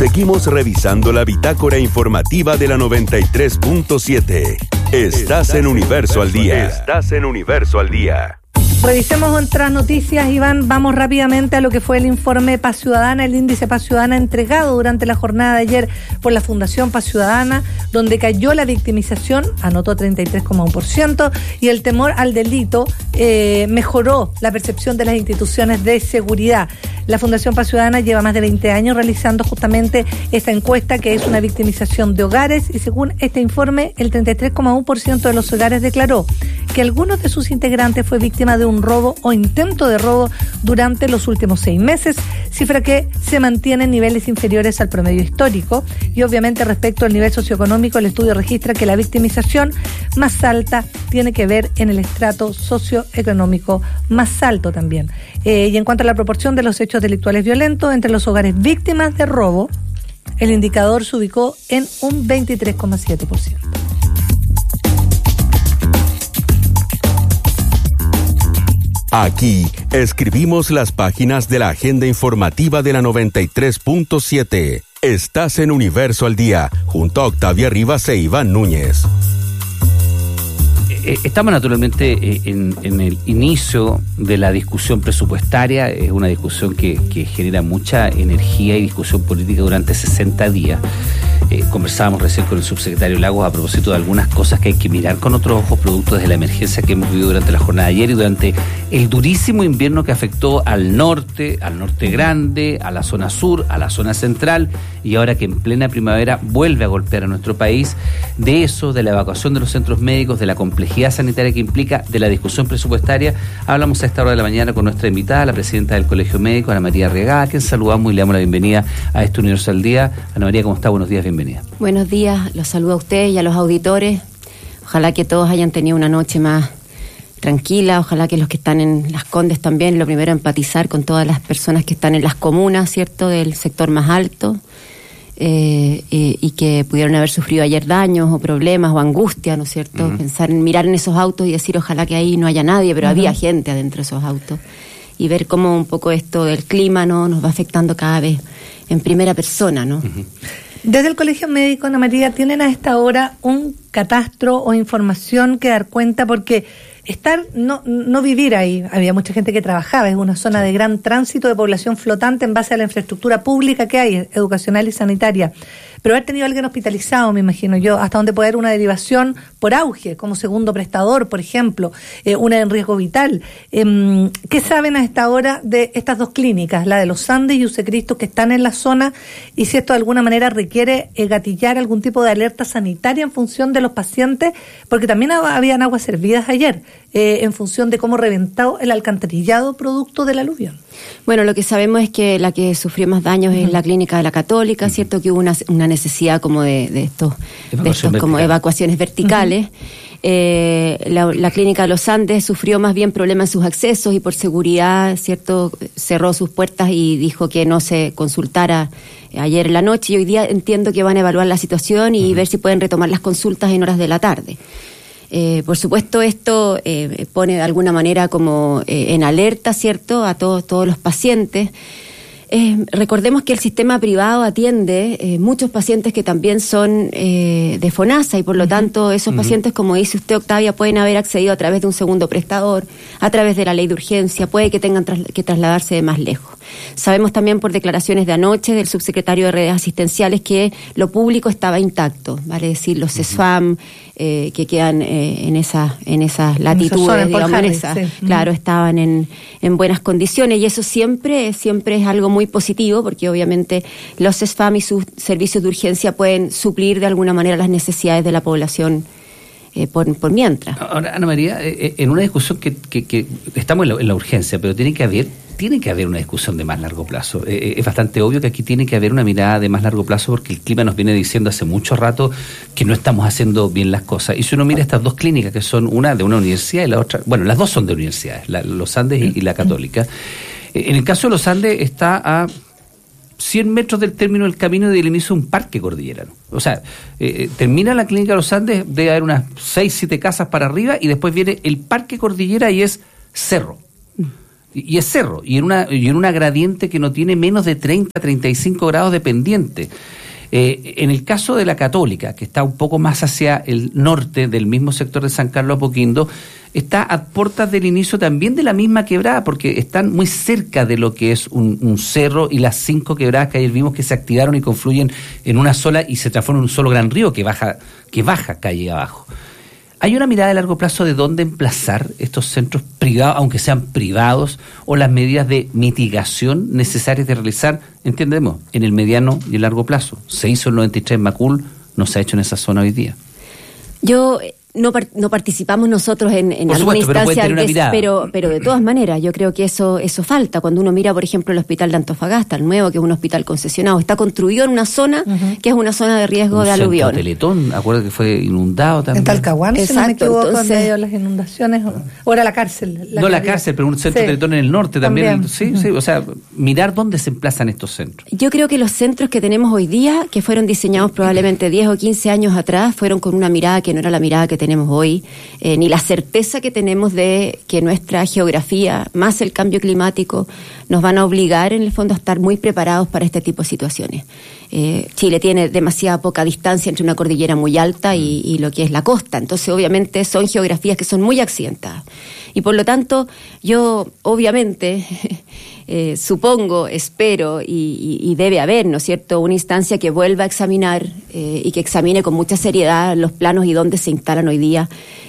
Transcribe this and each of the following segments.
Seguimos revisando la bitácora informativa de la 93.7. Estás en Universo al Día. Estás en Universo al Día. Revisemos otras noticias, Iván. Vamos rápidamente a lo que fue el informe Paz Ciudadana, el índice Paz Ciudadana entregado durante la jornada de ayer por la Fundación Paz Ciudadana, donde cayó la victimización, anotó 33,1%, y el temor al delito mejoró la percepción de las instituciones de seguridad. La Fundación Paz Ciudadana lleva más de 20 años realizando justamente esta encuesta, que es una victimización de hogares, y según este informe, el 33,1% de los hogares declaró que algunos de sus integrantes fue víctima de un robo o intento de robo durante los últimos 6 meses, cifra que se mantiene en niveles inferiores al promedio histórico. Y obviamente, respecto al nivel socioeconómico, el estudio registra que la victimización más alta tiene que ver en el estrato socioeconómico más alto también. Y en cuanto a la proporción de los hechos delictuales violentos entre los hogares víctimas de robo, el indicador se ubicó en un 23,7%. Aquí escribimos las páginas de la agenda informativa de la 93.7. Estás en Universo al Día, junto a Octavia Rivas e Iván Núñez. Estamos naturalmente en el inicio de la discusión presupuestaria. Es una discusión que genera mucha energía y discusión política durante 60 días. Conversábamos recién con el subsecretario Lagos a propósito de algunas cosas que hay que mirar con otros ojos, producto de la emergencia que hemos vivido durante la jornada de ayer y durante el durísimo invierno que afectó al norte grande, a la zona sur, a la zona central, y ahora que en plena primavera vuelve a golpear a nuestro país. De eso, de la evacuación de los centros médicos, de la complejidad sanitaria que implica, de la discusión presupuestaria, hablamos a esta hora de la mañana con nuestra invitada, la presidenta del Colegio Médico, Ana María Arriagada, a quien saludamos y le damos la bienvenida a este Universo al Día. Ana María, ¿cómo está? Buenos días, bienvenida. Buenos días, los saludo a ustedes y a los auditores. Ojalá que todos hayan tenido una noche más tranquila, ojalá que los que están en Las Condes también, lo primero, empatizar con todas las personas que están en las comunas, ¿cierto?, del sector más alto, y que pudieron haber sufrido ayer daños o problemas o angustia, ¿no es cierto? Pensar en mirar en esos autos y decir ojalá que ahí no haya nadie, pero había gente adentro de esos autos, y ver cómo un poco esto del clima, ¿no?, nos va afectando cada vez en primera persona, ¿no? Desde el Colegio Médico, Ana María, ¿tienen a esta hora un catastro o información que dar cuenta? Porque no vivir ahí, había mucha gente que trabajaba, es una zona de gran tránsito de población flotante en base a la infraestructura pública que hay, educacional y sanitaria. Pero haber tenido a alguien hospitalizado, me imagino yo, hasta donde puede haber una derivación por auge, como segundo prestador, por ejemplo, una en riesgo vital. ¿Qué saben a esta hora de estas dos clínicas, la de los Andes y Usecristo, que están en la zona, y si esto de alguna manera requiere gatillar algún tipo de alerta sanitaria en función de los pacientes? Porque también habían aguas servidas ayer, en función de cómo reventó el alcantarillado producto del aluvión. Bueno, lo que sabemos es que la que sufrió más daños es la clínica de la Católica, cierto que hubo una necesidad como de estos como evacuaciones verticales. La clínica de los Andes sufrió más bien problemas en sus accesos y por seguridad, cierto, cerró sus puertas y dijo que no se consultara ayer en la noche, y hoy día entiendo que van a evaluar la situación y ver si pueden retomar las consultas en horas de la tarde. Por supuesto, esto pone de alguna manera como en alerta, ¿cierto?, a todos los pacientes. Recordemos que el sistema privado atiende muchos pacientes que también son de FONASA, y por lo tanto esos pacientes, como dice usted, Octavia, pueden haber accedido a través de un segundo prestador, a través de la ley de urgencia, puede que tengan que trasladarse de más lejos. Sabemos también por declaraciones de anoche del subsecretario de Redes Asistenciales que lo público estaba intacto, vale decir, los CESFAM que quedan en esas latitudes, digamos, claro, estaban en buenas condiciones, y eso siempre es algo muy positivo, porque obviamente los CESFAM y sus servicios de urgencia pueden suplir de alguna manera las necesidades de la población por mientras. Ahora, Ana María, en una discusión que estamos en la urgencia, pero tiene que haber una discusión de más largo plazo. Es bastante obvio que aquí tiene que haber una mirada de más largo plazo, porque el clima nos viene diciendo hace mucho rato que no estamos haciendo bien las cosas. Y si uno mira estas dos clínicas, que son una de una universidad y la otra, bueno, las dos son de universidades, los Andes y la Católica. En el caso de los Andes está a 100 metros del término del camino y del inicio de un parque cordillerano. O sea, termina la clínica de los Andes, debe haber unas 6, 7 casas para arriba, y después viene el parque cordillera y es cerro. Y es cerro, y en una gradiente que no tiene menos de 30, 35 grados de pendiente. En el caso de la Católica, que está un poco más hacia el norte del mismo sector de San Carlos Apoquindo, está a puertas del inicio también de la misma quebrada, porque están muy cerca de lo que es un cerro y las 5 quebradas que ayer vimos que se activaron y confluyen en una sola y se transforman en un solo gran río que baja calle abajo. ¿Hay una mirada de largo plazo de dónde emplazar estos centros privados, aunque sean privados, o las medidas de mitigación necesarias de realizar, entendemos, en el mediano y el largo plazo? Se hizo el 93 en Macul, no se ha hecho en esa zona hoy día. No participamos nosotros en alguna instancia, pero de todas maneras yo creo que eso falta. Cuando uno mira, por ejemplo, el hospital de Antofagasta, el nuevo, que es un hospital concesionado, está construido en una zona que es una zona de riesgo de aluvión. Un Teletón, acuerdo que fue inundado también. En Talcahuano, exacto, si no me equivoco, entonces, en medio de las inundaciones, o era la cárcel. La cárcel, pero un centro Teletón en el norte también. Sí, o sea, mirar dónde se emplazan estos centros. Yo creo que los centros que tenemos hoy día, que fueron diseñados probablemente 10 o 15 años atrás, fueron con una mirada que no era la mirada que tenemos hoy, ni la certeza que tenemos de que nuestra geografía, más el cambio climático, nos van a obligar en el fondo a estar muy preparados para este tipo de situaciones. Chile tiene demasiada poca distancia entre una cordillera muy alta y lo que es la costa, entonces obviamente son geografías que son muy accidentadas. Y por lo tanto, yo obviamente supongo, espero y debe haber, ¿no es cierto?, una instancia que vuelva a examinar y que examine con mucha seriedad los planos y dónde se instalan hoy día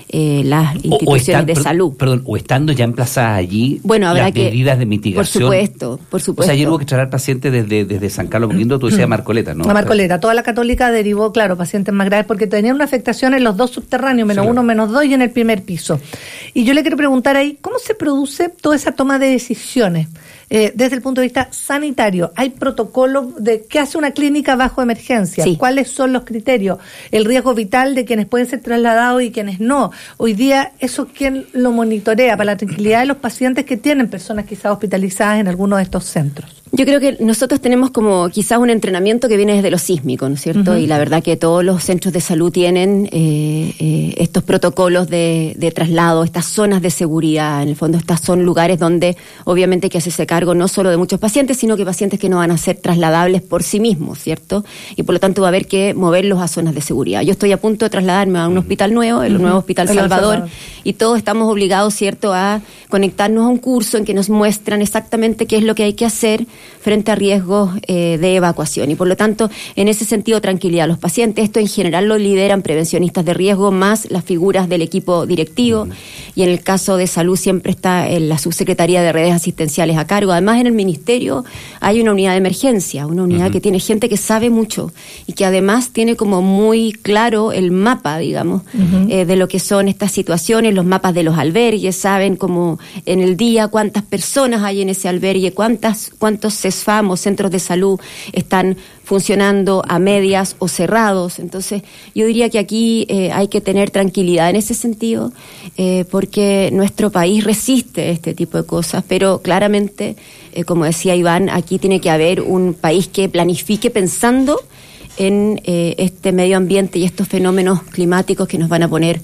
las instituciones de salud. O estando ya emplazadas allí, bueno, habrá las medidas de mitigación. Por supuesto. O sea, ayer hubo que traer pacientes desde San Carlos Apoquindo, tú decías Marcoleta, ¿no? La Marcoleta, toda la Católica derivó, claro, pacientes más graves porque tenían una afectación en los 2 subterráneos, -1, -2 y en el primer piso. Y yo le quiero preguntar ahí, ¿cómo se produce toda esa toma de decisiones? Desde el punto de vista sanitario, ¿hay protocolo de qué hace una clínica bajo emergencia? Sí. ¿Cuáles son los criterios? El riesgo vital de quienes pueden ser trasladados y quienes no. Hoy día, ¿eso quién lo monitorea para la tranquilidad de los pacientes que tienen personas quizás hospitalizadas en alguno de estos centros? Yo creo que nosotros tenemos como quizás un entrenamiento que viene desde lo sísmico, ¿no es cierto? Uh-huh. Y la verdad que todos los centros de salud tienen estos protocolos de traslado, estas zonas de seguridad. En el fondo, estas son lugares donde obviamente hay que hacerse cargo no solo de muchos pacientes, sino que pacientes que no van a ser trasladables por sí mismos, ¿cierto? Y por lo tanto va a haber que moverlos a zonas de seguridad. Yo estoy a punto de trasladarme a un hospital nuevo, el nuevo Hospital Salvador, y todos estamos obligados, ¿cierto?, a conectarnos a un curso en que nos muestran exactamente qué es lo que hay que hacer frente a riesgos de evacuación. Y por lo tanto, en ese sentido, tranquilidad a los pacientes. Esto en general lo lideran prevencionistas de riesgo más las figuras del equipo directivo. Y en el caso de salud siempre está la subsecretaría de redes asistenciales a cargo. Además, en el ministerio hay una unidad de emergencia, una unidad que tiene gente que sabe mucho y que además tiene como muy claro el mapa, digamos, de lo que son estas situaciones, los mapas de los albergues, saben como en el día cuántas personas hay en ese albergue, cuántos CESFAM o centros de salud están funcionando a medias o cerrados. Entonces, yo diría que aquí hay que tener tranquilidad en ese sentido, porque nuestro país resiste este tipo de cosas, pero claramente, como decía Iván, aquí tiene que haber un país que planifique pensando en este medio ambiente y estos fenómenos climáticos que nos van a poner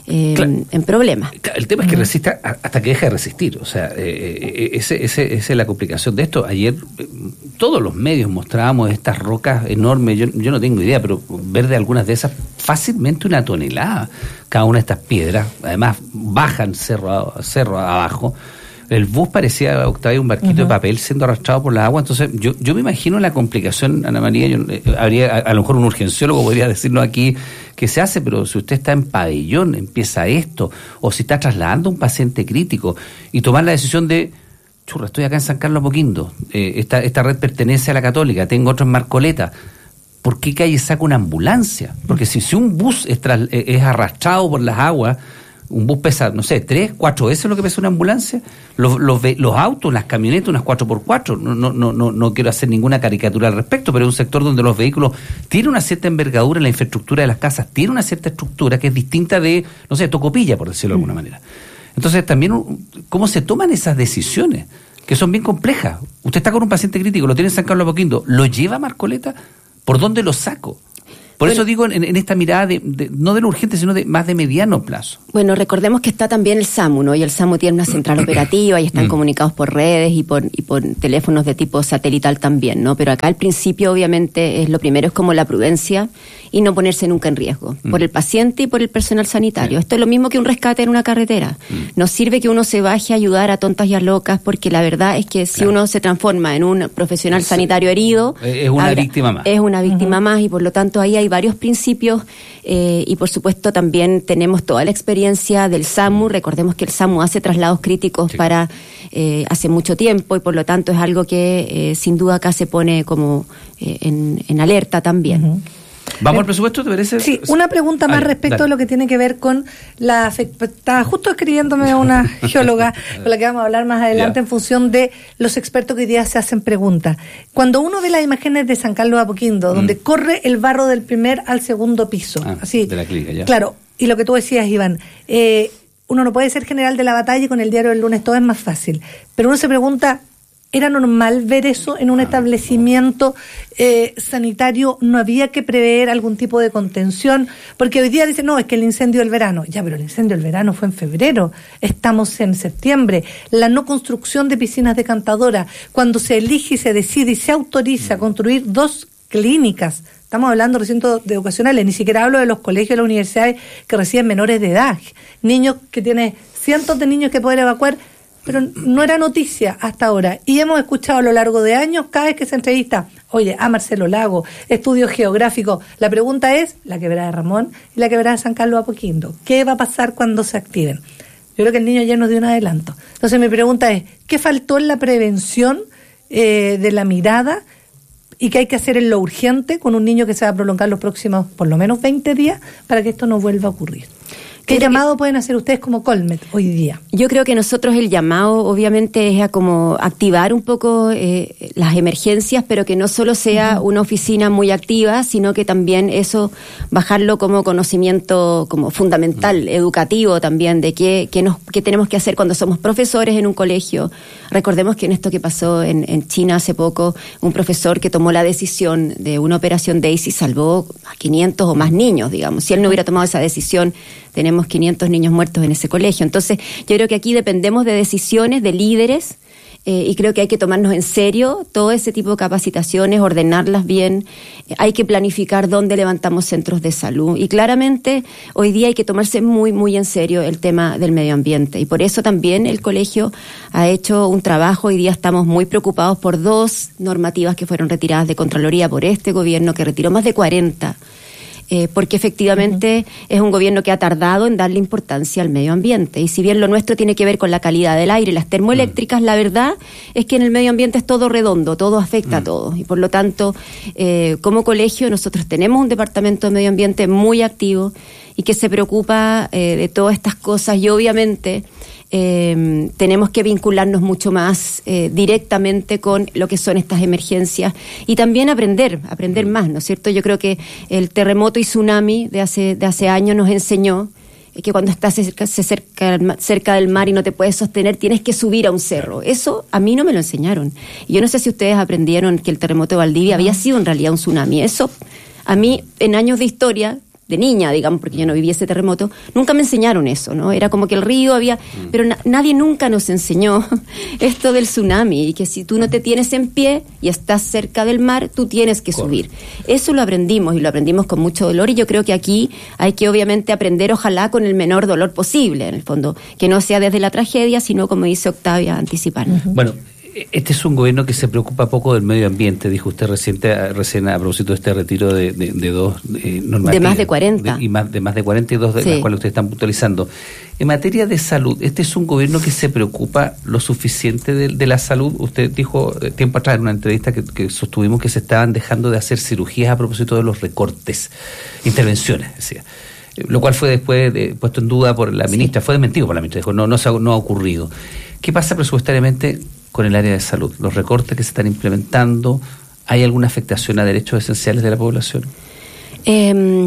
en problemas. El tema es que resista hasta que deja de resistir. O sea, esa es la complicación de esto. Ayer todos los medios mostrábamos estas rocas enormes. Yo no tengo idea, pero ver de algunas de esas fácilmente 1 tonelada cada una de estas piedras. Además bajan cerro abajo. El bus parecía, Octavio, un barquito de papel siendo arrastrado por la agua. Entonces, yo me imagino la complicación, Ana María. Habría, a lo mejor un urgenciólogo podría decirnos aquí qué se hace, pero si usted está en pabellón, empieza esto, o si está trasladando a un paciente crítico, y tomar la decisión de, estoy acá en San Carlos Apoquindo, esta red pertenece a la Católica, tengo otro en Marcoleta. ¿Por qué calle saca una ambulancia? Porque si un bus es arrastrado por las aguas, un bus pesa, no sé, 3, 4 veces lo que pesa una ambulancia. Los autos, las camionetas, unas 4x4. No quiero hacer ninguna caricatura al respecto, pero es un sector donde los vehículos tienen una cierta envergadura, la infraestructura de las casas tiene una cierta estructura que es distinta de, no sé, Tocopilla, por decirlo de alguna manera. Entonces, también, ¿cómo se toman esas decisiones? Que son bien complejas. Usted está con un paciente crítico, lo tiene en San Carlos Apoquindo, ¿lo lleva a Marcoleta? ¿Por dónde lo saco? Por eso digo en esta mirada no de lo urgente, sino más de mediano plazo. Bueno, recordemos que está también el SAMU, ¿no? Y el SAMU tiene una central operativa y están comunicados por redes y por teléfonos de tipo satelital también, ¿no? Pero acá al principio, obviamente, lo primero es como la prudencia y no ponerse nunca en riesgo, por el paciente y por el personal sanitario. Esto es lo mismo que un rescate en una carretera. No sirve que uno se baje a ayudar a tontas y a locas, porque la verdad es que si uno se transforma en un profesional sanitario herido... Es una víctima más. Es una víctima más, y por lo tanto ahí hay varios principios, y por supuesto también tenemos toda la experiencia del SAMU. Recordemos que el SAMU hace traslados críticos para hace mucho tiempo, y por lo tanto es algo que sin duda acá se pone como en alerta también. ¿Vamos al presupuesto, te parece? Sí, una pregunta más respecto a lo que tiene que ver con estaba justo escribiéndome una geóloga con la que vamos a hablar más adelante en función de los expertos que hoy día se hacen preguntas. Cuando uno ve las imágenes de San Carlos de Apoquindo, donde corre el barro del primer al segundo piso, así, de la clínica, ya. Claro, y lo que tú decías, Iván, uno no puede ser general de la batalla y con el diario del lunes todo es más fácil, pero uno se pregunta, ¿era normal ver eso en un establecimiento sanitario? ¿No había que prever algún tipo de contención? Porque hoy día dicen, no, es que el incendio del verano. Ya, pero el incendio del verano fue en febrero. Estamos en septiembre. La no construcción de piscinas decantadoras. Cuando se elige y se decide y se autoriza construir 2 clínicas. Estamos hablando de recintos educacionales. Ni siquiera hablo de los colegios y las universidades que reciben menores de edad. Niños que tienen cientos de niños que poder evacuar. Pero no era noticia hasta ahora. Y hemos escuchado a lo largo de años, cada vez que se entrevista, oye, a Marcelo Lago, estudios geográficos. La pregunta es, la quebrada de Ramón y la quebrada de San Carlos de Apoquindo. ¿Qué va a pasar cuando se activen? Yo creo que el niño ya nos dio un adelanto. Entonces mi pregunta es, ¿qué faltó en la prevención de la mirada y qué hay que hacer en lo urgente con un niño que se va a prolongar los próximos, por lo menos 20 días, para que esto no vuelva a ocurrir? ¿Qué llamado pueden hacer ustedes como Colmet hoy día? Yo creo que nosotros el llamado obviamente es a como activar un poco las emergencias, pero que no solo sea una oficina muy activa, sino que también eso bajarlo como conocimiento como fundamental, educativo también, de qué tenemos que hacer cuando somos profesores en un colegio. Recordemos que en esto que pasó en China hace poco, un profesor que tomó la decisión de una operación Daisy salvó a 500 o más niños, digamos. Si él no hubiera tomado esa decisión, tenemos 500 niños muertos en ese colegio. Entonces, yo creo que aquí dependemos de decisiones, de líderes, y creo que hay que tomarnos en serio todo ese tipo de capacitaciones, ordenarlas bien. Hay que planificar dónde levantamos centros de salud. Y claramente, hoy día hay que tomarse muy, muy en serio el tema del medio ambiente. Y por eso también el colegio ha hecho un trabajo. Hoy día estamos muy preocupados por 2 normativas que fueron retiradas de Contraloría por este gobierno, que retiró más de 40. Porque efectivamente es un gobierno que ha tardado en darle importancia al medio ambiente. Y si bien lo nuestro tiene que ver con la calidad del aire, las termoeléctricas, la verdad es que en el medio ambiente es todo redondo, todo afecta a todo. Y por lo tanto, como colegio, nosotros tenemos un departamento de medio ambiente muy activo y que se preocupa de todas estas cosas, y obviamente tenemos que vincularnos mucho más directamente con lo que son estas emergencias, y también aprender más, ¿no es cierto? Yo creo que el terremoto y tsunami de hace años nos enseñó que cuando estás cerca del mar y no te puedes sostener, tienes que subir a un cerro. Eso a mí no me lo enseñaron. Y yo no sé si ustedes aprendieron que el terremoto de Valdivia había sido en realidad un tsunami. Eso a mí, en años de historia, de niña, digamos, porque yo no viví ese terremoto, nunca me enseñaron eso, ¿no? Era como que el río había... Pero nadie nunca nos enseñó esto del tsunami, y que si tú no te tienes en pie y estás cerca del mar, tú tienes que subir. Eso lo aprendimos, y lo aprendimos con mucho dolor, y yo creo que aquí hay que obviamente aprender, ojalá con el menor dolor posible, en el fondo, que no sea desde la tragedia, sino, como dice Octavia, anticiparnos. Bueno, este es un gobierno que se preocupa poco del medio ambiente, dijo usted recién a propósito de este retiro de 2 normativas. De más de 40. De más de 42 de las cuales ustedes están puntualizando. En materia de salud, ¿este es un gobierno que se preocupa lo suficiente de la salud? Usted dijo tiempo atrás en una entrevista que sostuvimos que se estaban dejando de hacer cirugías a propósito de los recortes, intervenciones, decía. Lo cual fue después puesto en duda por la ministra, fue desmentido por la ministra, dijo no ha ocurrido. ¿Qué pasa presupuestariamente con el área de salud? ¿Los recortes que se están implementando, hay alguna afectación a derechos esenciales de la población?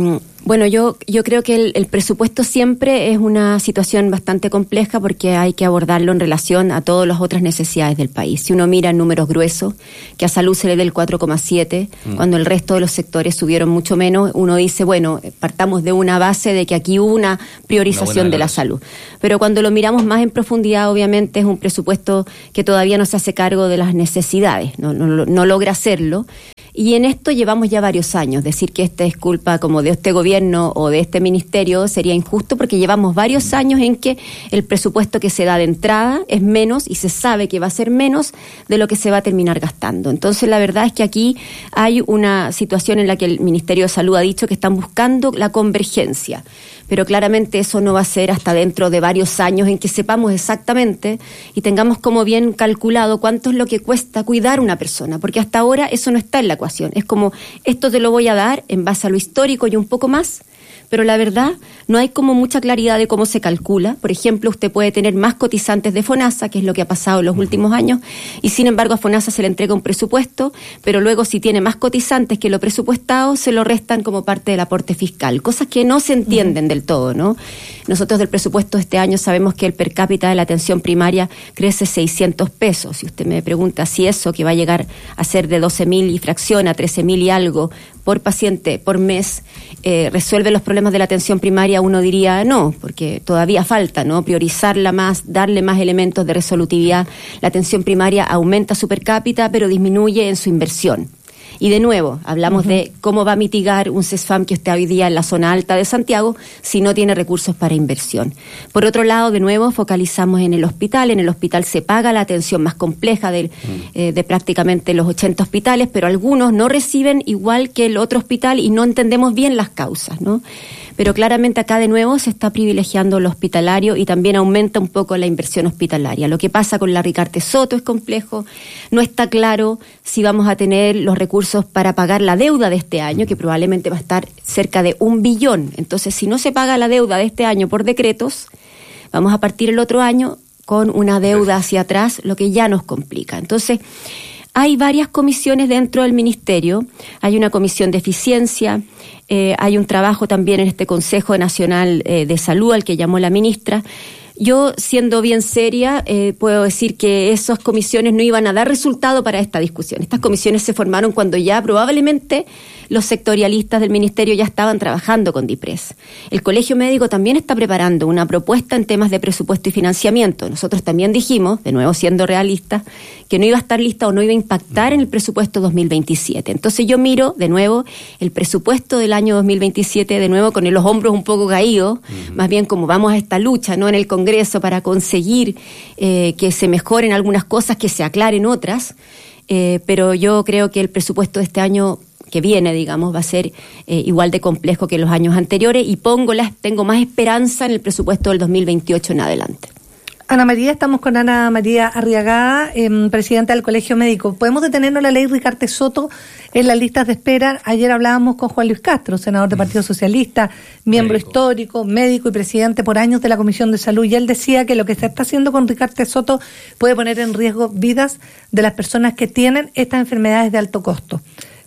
Bueno, yo creo que el presupuesto siempre es una situación bastante compleja porque hay que abordarlo en relación a todas las otras necesidades del país. Si uno mira en números gruesos, que a salud se le dé el 4,7, cuando el resto de los sectores subieron mucho menos, uno dice, bueno, partamos de una base de que aquí hubo una priorización de la salud. Pero cuando lo miramos más en profundidad, obviamente es un presupuesto que todavía no se hace cargo de las necesidades, no logra hacerlo. Y en esto llevamos ya varios años. Decir que esta es culpa como de este gobierno o de este ministerio sería injusto porque llevamos varios años en que el presupuesto que se da de entrada es menos y se sabe que va a ser menos de lo que se va a terminar gastando. Entonces la verdad es que aquí hay una situación en la que el Ministerio de Salud ha dicho que están buscando la convergencia. Pero claramente eso no va a ser hasta dentro de varios años en que sepamos exactamente y tengamos como bien calculado cuánto es lo que cuesta cuidar una persona, porque hasta ahora eso no está en la ecuación. Es como, esto te lo voy a dar en base a lo histórico y un poco más, pero la verdad no hay como mucha claridad de cómo se calcula. Por ejemplo, usted puede tener más cotizantes de FONASA, que es lo que ha pasado en los últimos años, y sin embargo a FONASA se le entrega un presupuesto, pero luego si tiene más cotizantes que lo presupuestado, se lo restan como parte del aporte fiscal. Cosas que no se entienden del todo, ¿no? Nosotros del presupuesto de este año sabemos que el per cápita de la atención primaria crece 600 pesos. Si usted me pregunta si eso, que va a llegar a ser de 12.000 y fracción a 13.000 y algo por paciente por mes, resuelve los problemas de la atención primaria, uno diría no, porque todavía falta, ¿no? Priorizarla más, darle más elementos de resolutividad. La atención primaria aumenta su per cápita, pero disminuye en su inversión. Y de nuevo, hablamos de cómo va a mitigar un CESFAM que está hoy día en la zona alta de Santiago si no tiene recursos para inversión. Por otro lado, de nuevo, focalizamos en el hospital. En el hospital se paga la atención más compleja de prácticamente los 80 hospitales, pero algunos no reciben igual que el otro hospital y no entendemos bien las causas, ¿no? Pero claramente acá de nuevo se está privilegiando lo hospitalario y también aumenta un poco la inversión hospitalaria. Lo que pasa con la Ricarte Soto es complejo, no está claro si vamos a tener los recursos para pagar la deuda de este año, que probablemente va a estar cerca de 1 billón. Entonces, si no se paga la deuda de este año por decretos, vamos a partir el otro año con una deuda hacia atrás, lo que ya nos complica. Entonces, hay varias comisiones dentro del ministerio, hay una comisión de eficiencia, hay un trabajo también en este Consejo Nacional de Salud al que llamó la ministra. Yo, siendo bien seria, puedo decir que esas comisiones no iban a dar resultado para esta discusión. Estas comisiones se formaron cuando ya probablemente los sectorialistas del ministerio ya estaban trabajando con DIPRES. El Colegio Médico también está preparando una propuesta en temas de presupuesto y financiamiento. Nosotros también dijimos, de nuevo siendo realistas, que no iba a estar lista o no iba a impactar en el presupuesto 2027. Entonces yo miro, de nuevo, el presupuesto del año 2027, de nuevo con los hombros un poco caídos, más bien como vamos a esta lucha, ¿no?, en el Congreso para conseguir que se mejoren algunas cosas, que se aclaren otras, pero yo creo que el presupuesto de este año que viene, digamos, va a ser igual de complejo que los años anteriores y tengo más esperanza en el presupuesto del 2028 en adelante. Ana María, estamos con Ana María Arriagada, presidenta del Colegio Médico. ¿Podemos detenernos en la ley Ricarte Soto en las listas de espera? Ayer hablábamos con Juan Luis Castro, senador del Partido Socialista, miembro histórico, médico y presidente por años de la Comisión de Salud, y él decía que lo que se está haciendo con Ricarte Soto puede poner en riesgo vidas de las personas que tienen estas enfermedades de alto costo.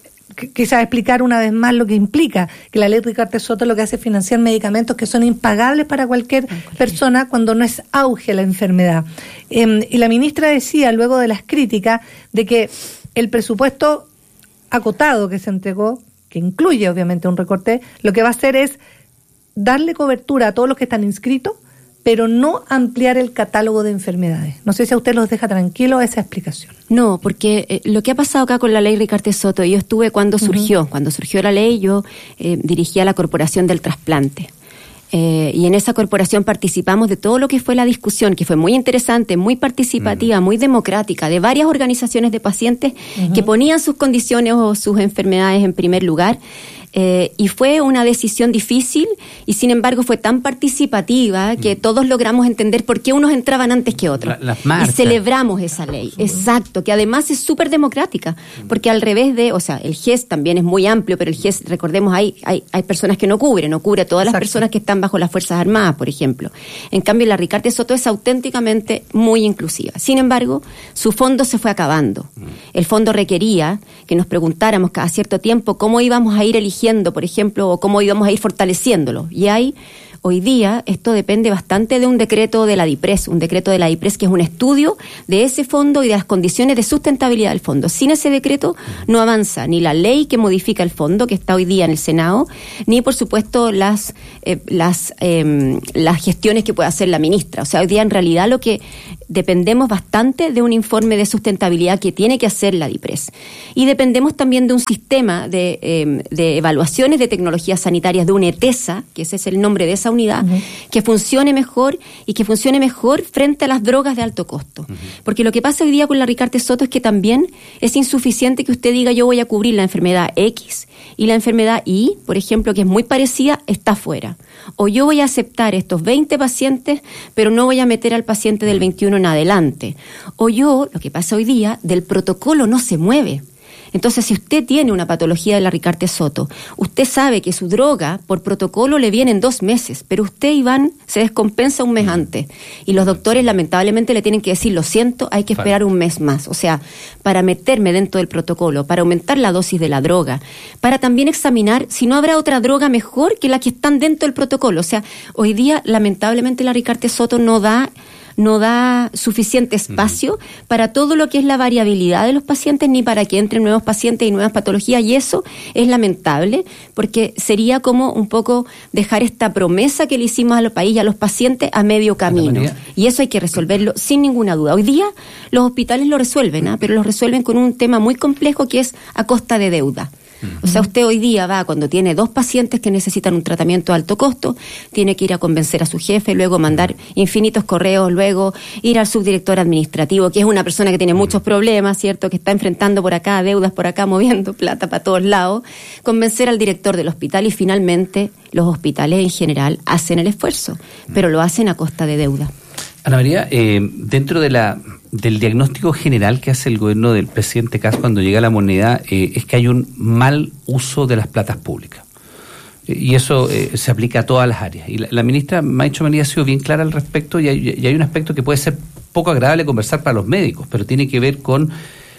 Quizás explicar una vez más lo que implica que la ley Ricarte Soto lo que hace es financiar medicamentos que son impagables para cualquier persona cuando no es auge la enfermedad. Y la ministra decía, luego de las críticas, de que el presupuesto acotado que se entregó, que incluye obviamente un recorte, lo que va a hacer es darle cobertura a todos los que están inscritos, pero no ampliar el catálogo de enfermedades. No sé si a usted los deja tranquilos esa explicación. No, porque lo que ha pasado acá con la ley Ricarte Soto, yo estuve cuando surgió la ley, yo dirigía la Corporación del Trasplante. Y en esa corporación participamos de todo lo que fue la discusión, que fue muy interesante, muy participativa, muy democrática, de varias organizaciones de pacientes que ponían sus condiciones o sus enfermedades en primer lugar. Y fue una decisión difícil y sin embargo fue tan participativa que todos logramos entender por qué unos entraban antes que otros. Y celebramos esa ley, exacto, que además es súper democrática, porque al revés o sea, el GES también es muy amplio, pero el GES, recordemos, hay personas que no cubre a todas las personas que están bajo las Fuerzas Armadas, por ejemplo. En cambio, la Ricarte Soto es auténticamente muy inclusiva. Sin embargo, su fondo se fue acabando. El fondo requería que nos preguntáramos cada cierto tiempo cómo íbamos a ir eligiendo corrigiendo, por ejemplo, o cómo íbamos a ir fortaleciéndolo. Y hoy día esto depende bastante de un decreto de la DIPRES, que es un estudio de ese fondo y de las condiciones de sustentabilidad del fondo. Sin ese decreto no avanza ni la ley que modifica el fondo, que está hoy día en el Senado, ni por supuesto las gestiones que puede hacer la ministra. O sea, hoy día en realidad lo que dependemos bastante de un informe de sustentabilidad que tiene que hacer la DIPRES. Y dependemos también de un sistema de evaluaciones de tecnologías sanitarias, de una ETESA, que ese es el nombre de esa unidad, que funcione mejor y que funcione mejor frente a las drogas de alto costo. Porque lo que pasa hoy día con la Ricardo Soto es que también es insuficiente que usted diga yo voy a cubrir la enfermedad X y la enfermedad Y, por ejemplo, que es muy parecida, está fuera. O yo voy a aceptar estos 20 pacientes, pero no voy a meter al paciente del 21 en adelante. O lo que pasa hoy día, del protocolo no se mueve. Entonces, si usted tiene una patología de la Ricardo Soto, usted sabe que su droga, por protocolo, le viene en 2 meses, pero usted, Iván, se descompensa un mes antes. Y los doctores, lamentablemente, le tienen que decir, lo siento, hay que esperar un mes más. O sea, para meterme dentro del protocolo, para aumentar la dosis de la droga, para también examinar si no habrá otra droga mejor que la que están dentro del protocolo. O sea, hoy día, lamentablemente, la Ricardo Soto no da suficiente espacio para todo lo que es la variabilidad de los pacientes, ni para que entren nuevos pacientes y nuevas patologías, y eso es lamentable, porque sería como un poco dejar esta promesa que le hicimos al país y a los pacientes a medio camino, y eso hay que resolverlo sin ninguna duda. Hoy día los hospitales lo resuelven, pero lo resuelven con un tema muy complejo que es a costa de deuda. O sea, usted hoy día cuando tiene 2 pacientes que necesitan un tratamiento de alto costo, tiene que ir a convencer a su jefe, luego mandar infinitos correos, luego ir al subdirector administrativo, que es una persona que tiene muchos problemas, ¿cierto? Que está enfrentando por acá deudas, por acá moviendo plata para todos lados, convencer al director del hospital, y finalmente los hospitales en general hacen el esfuerzo, pero lo hacen a costa de deuda. Ana María, dentro del diagnóstico general que hace el gobierno del presidente Kast cuando llega a la moneda, es que hay un mal uso de las platas públicas. Y eso se aplica a todas las áreas. Y la ministra Maicho María ha sido bien clara al respecto, y hay un aspecto que puede ser poco agradable conversar para los médicos, pero tiene que ver con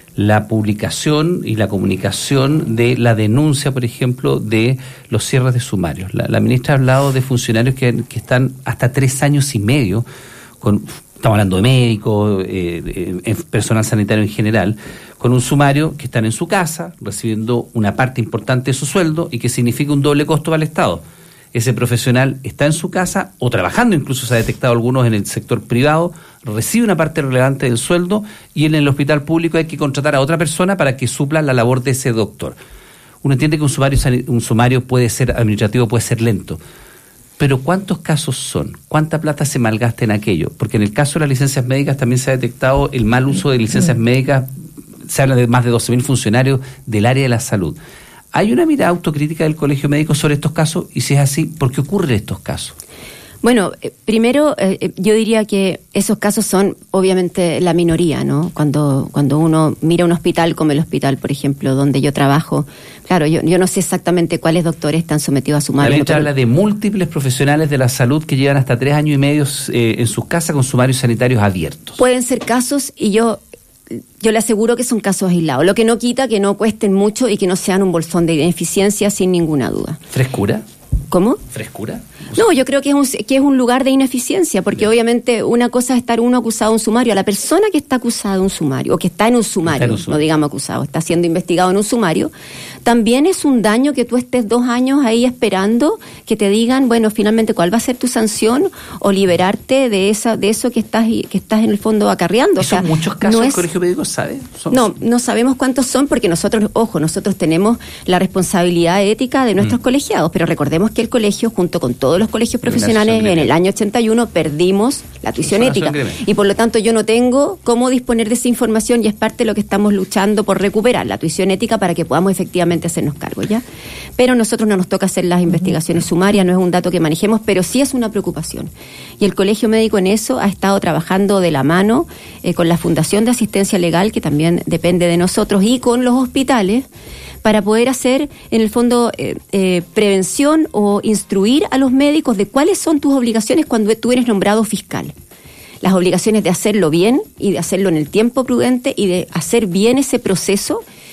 la publicación y la comunicación de la denuncia, por ejemplo, de los cierres de sumarios. La ministra ha hablado de funcionarios que están hasta 3 años y medio estamos hablando de médicos, personal sanitario en general, con un sumario que están en su casa, recibiendo una parte importante de su sueldo, y que significa un doble costo para el Estado. Ese profesional está en su casa o trabajando, incluso se ha detectado algunos en el sector privado, recibe una parte relevante del sueldo, y en el hospital público hay que contratar a otra persona para que supla la labor de ese doctor. Uno entiende que un sumario puede ser administrativo, puede ser lento. Pero ¿cuántos casos son? ¿Cuánta plata se malgasta en aquello? Porque en el caso de las licencias médicas también se ha detectado el mal uso de licencias médicas. Se habla de más de 12.000 funcionarios del área de la salud. ¿Hay una mirada autocrítica del Colegio Médico sobre estos casos? Y si es así, ¿por qué ocurren estos casos? Bueno, primero yo diría que esos casos son obviamente la minoría, ¿no? Cuando uno mira un hospital como el hospital, por ejemplo, donde yo trabajo, claro, yo no sé exactamente cuáles doctores están sometidos a sumario. La ministra habla de múltiples profesionales de la salud que llevan hasta 3 años y medio en sus casas con sumarios sanitarios abiertos. Pueden ser casos, y yo le aseguro que son casos aislados, lo que no quita que no cuesten mucho y que no sean un bolsón de ineficiencia, sin ninguna duda. ¿Frescura? ¿Cómo? ¿Frescura? No, yo creo que es un lugar de ineficiencia, porque obviamente una cosa es estar uno acusado de un sumario. A la persona que está acusada de un sumario, o que está en un sumario, no digamos acusado, está siendo investigado en un sumario, también es un daño que tú estés 2 años ahí esperando que te digan, bueno, finalmente cuál va a ser tu sanción, o liberarte de eso que estás en el fondo acarreando. ¿Son muchos casos el Colegio Médico sabe? No sabemos cuántos son, porque nosotros tenemos la responsabilidad ética de nuestros colegiados, pero recordemos que el colegio, junto con todos los colegios profesionales, en el año 81 perdimos la tuición ética, y por lo tanto yo no tengo cómo disponer de esa información, y es parte de lo que estamos luchando por recuperar, la tuición ética, para que podamos efectivamente hacernos cargo, ¿ya? Pero nosotros no nos toca hacer las investigaciones sumarias, no es un dato que manejemos, pero sí es una preocupación, y el Colegio Médico en eso ha estado trabajando de la mano con la Fundación de Asistencia Legal, que también depende de nosotros, y con los hospitales, para poder hacer, en el fondo, prevención o instruir a los médicos de cuáles son tus obligaciones cuando tú eres nombrado fiscal. Las obligaciones de hacerlo bien y de hacerlo en el tiempo prudente y de hacer bien ese proceso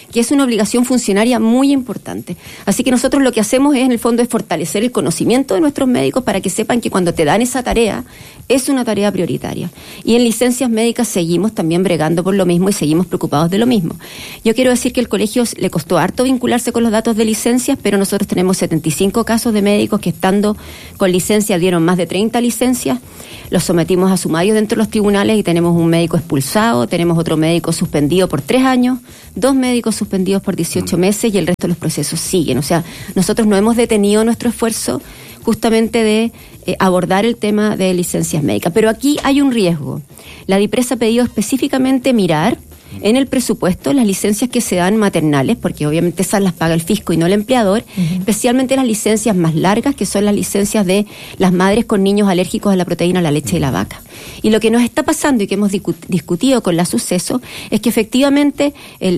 que es una obligación funcionaria muy importante. Así que nosotros lo que hacemos es, en el fondo, es fortalecer el conocimiento de nuestros médicos para que sepan que cuando te dan esa tarea, es una tarea prioritaria. Y en licencias médicas seguimos también bregando por lo mismo y seguimos preocupados de lo mismo. Yo quiero decir que al colegio le costó harto vincularse con los datos de licencias, pero nosotros tenemos 75 casos de médicos que, estando con licencia, dieron más de 30 licencias, los sometimos a sumarios dentro de los tribunales y tenemos un médico expulsado, tenemos otro médico suspendido por 3 años, 2 médicos suspendidos por 18 meses y el resto de los procesos siguen. O sea, nosotros no hemos detenido nuestro esfuerzo justamente de abordar el tema de licencias médicas. Pero aquí hay un riesgo. La DIPRES ha pedido específicamente mirar en el presupuesto las licencias que se dan maternales, porque obviamente esas las paga el fisco y no el empleador, especialmente las licencias más largas, que son las licencias de las madres con niños alérgicos a la proteína, a la leche de la vaca. Y lo que nos está pasando y que hemos discutido con la Suceso es que efectivamente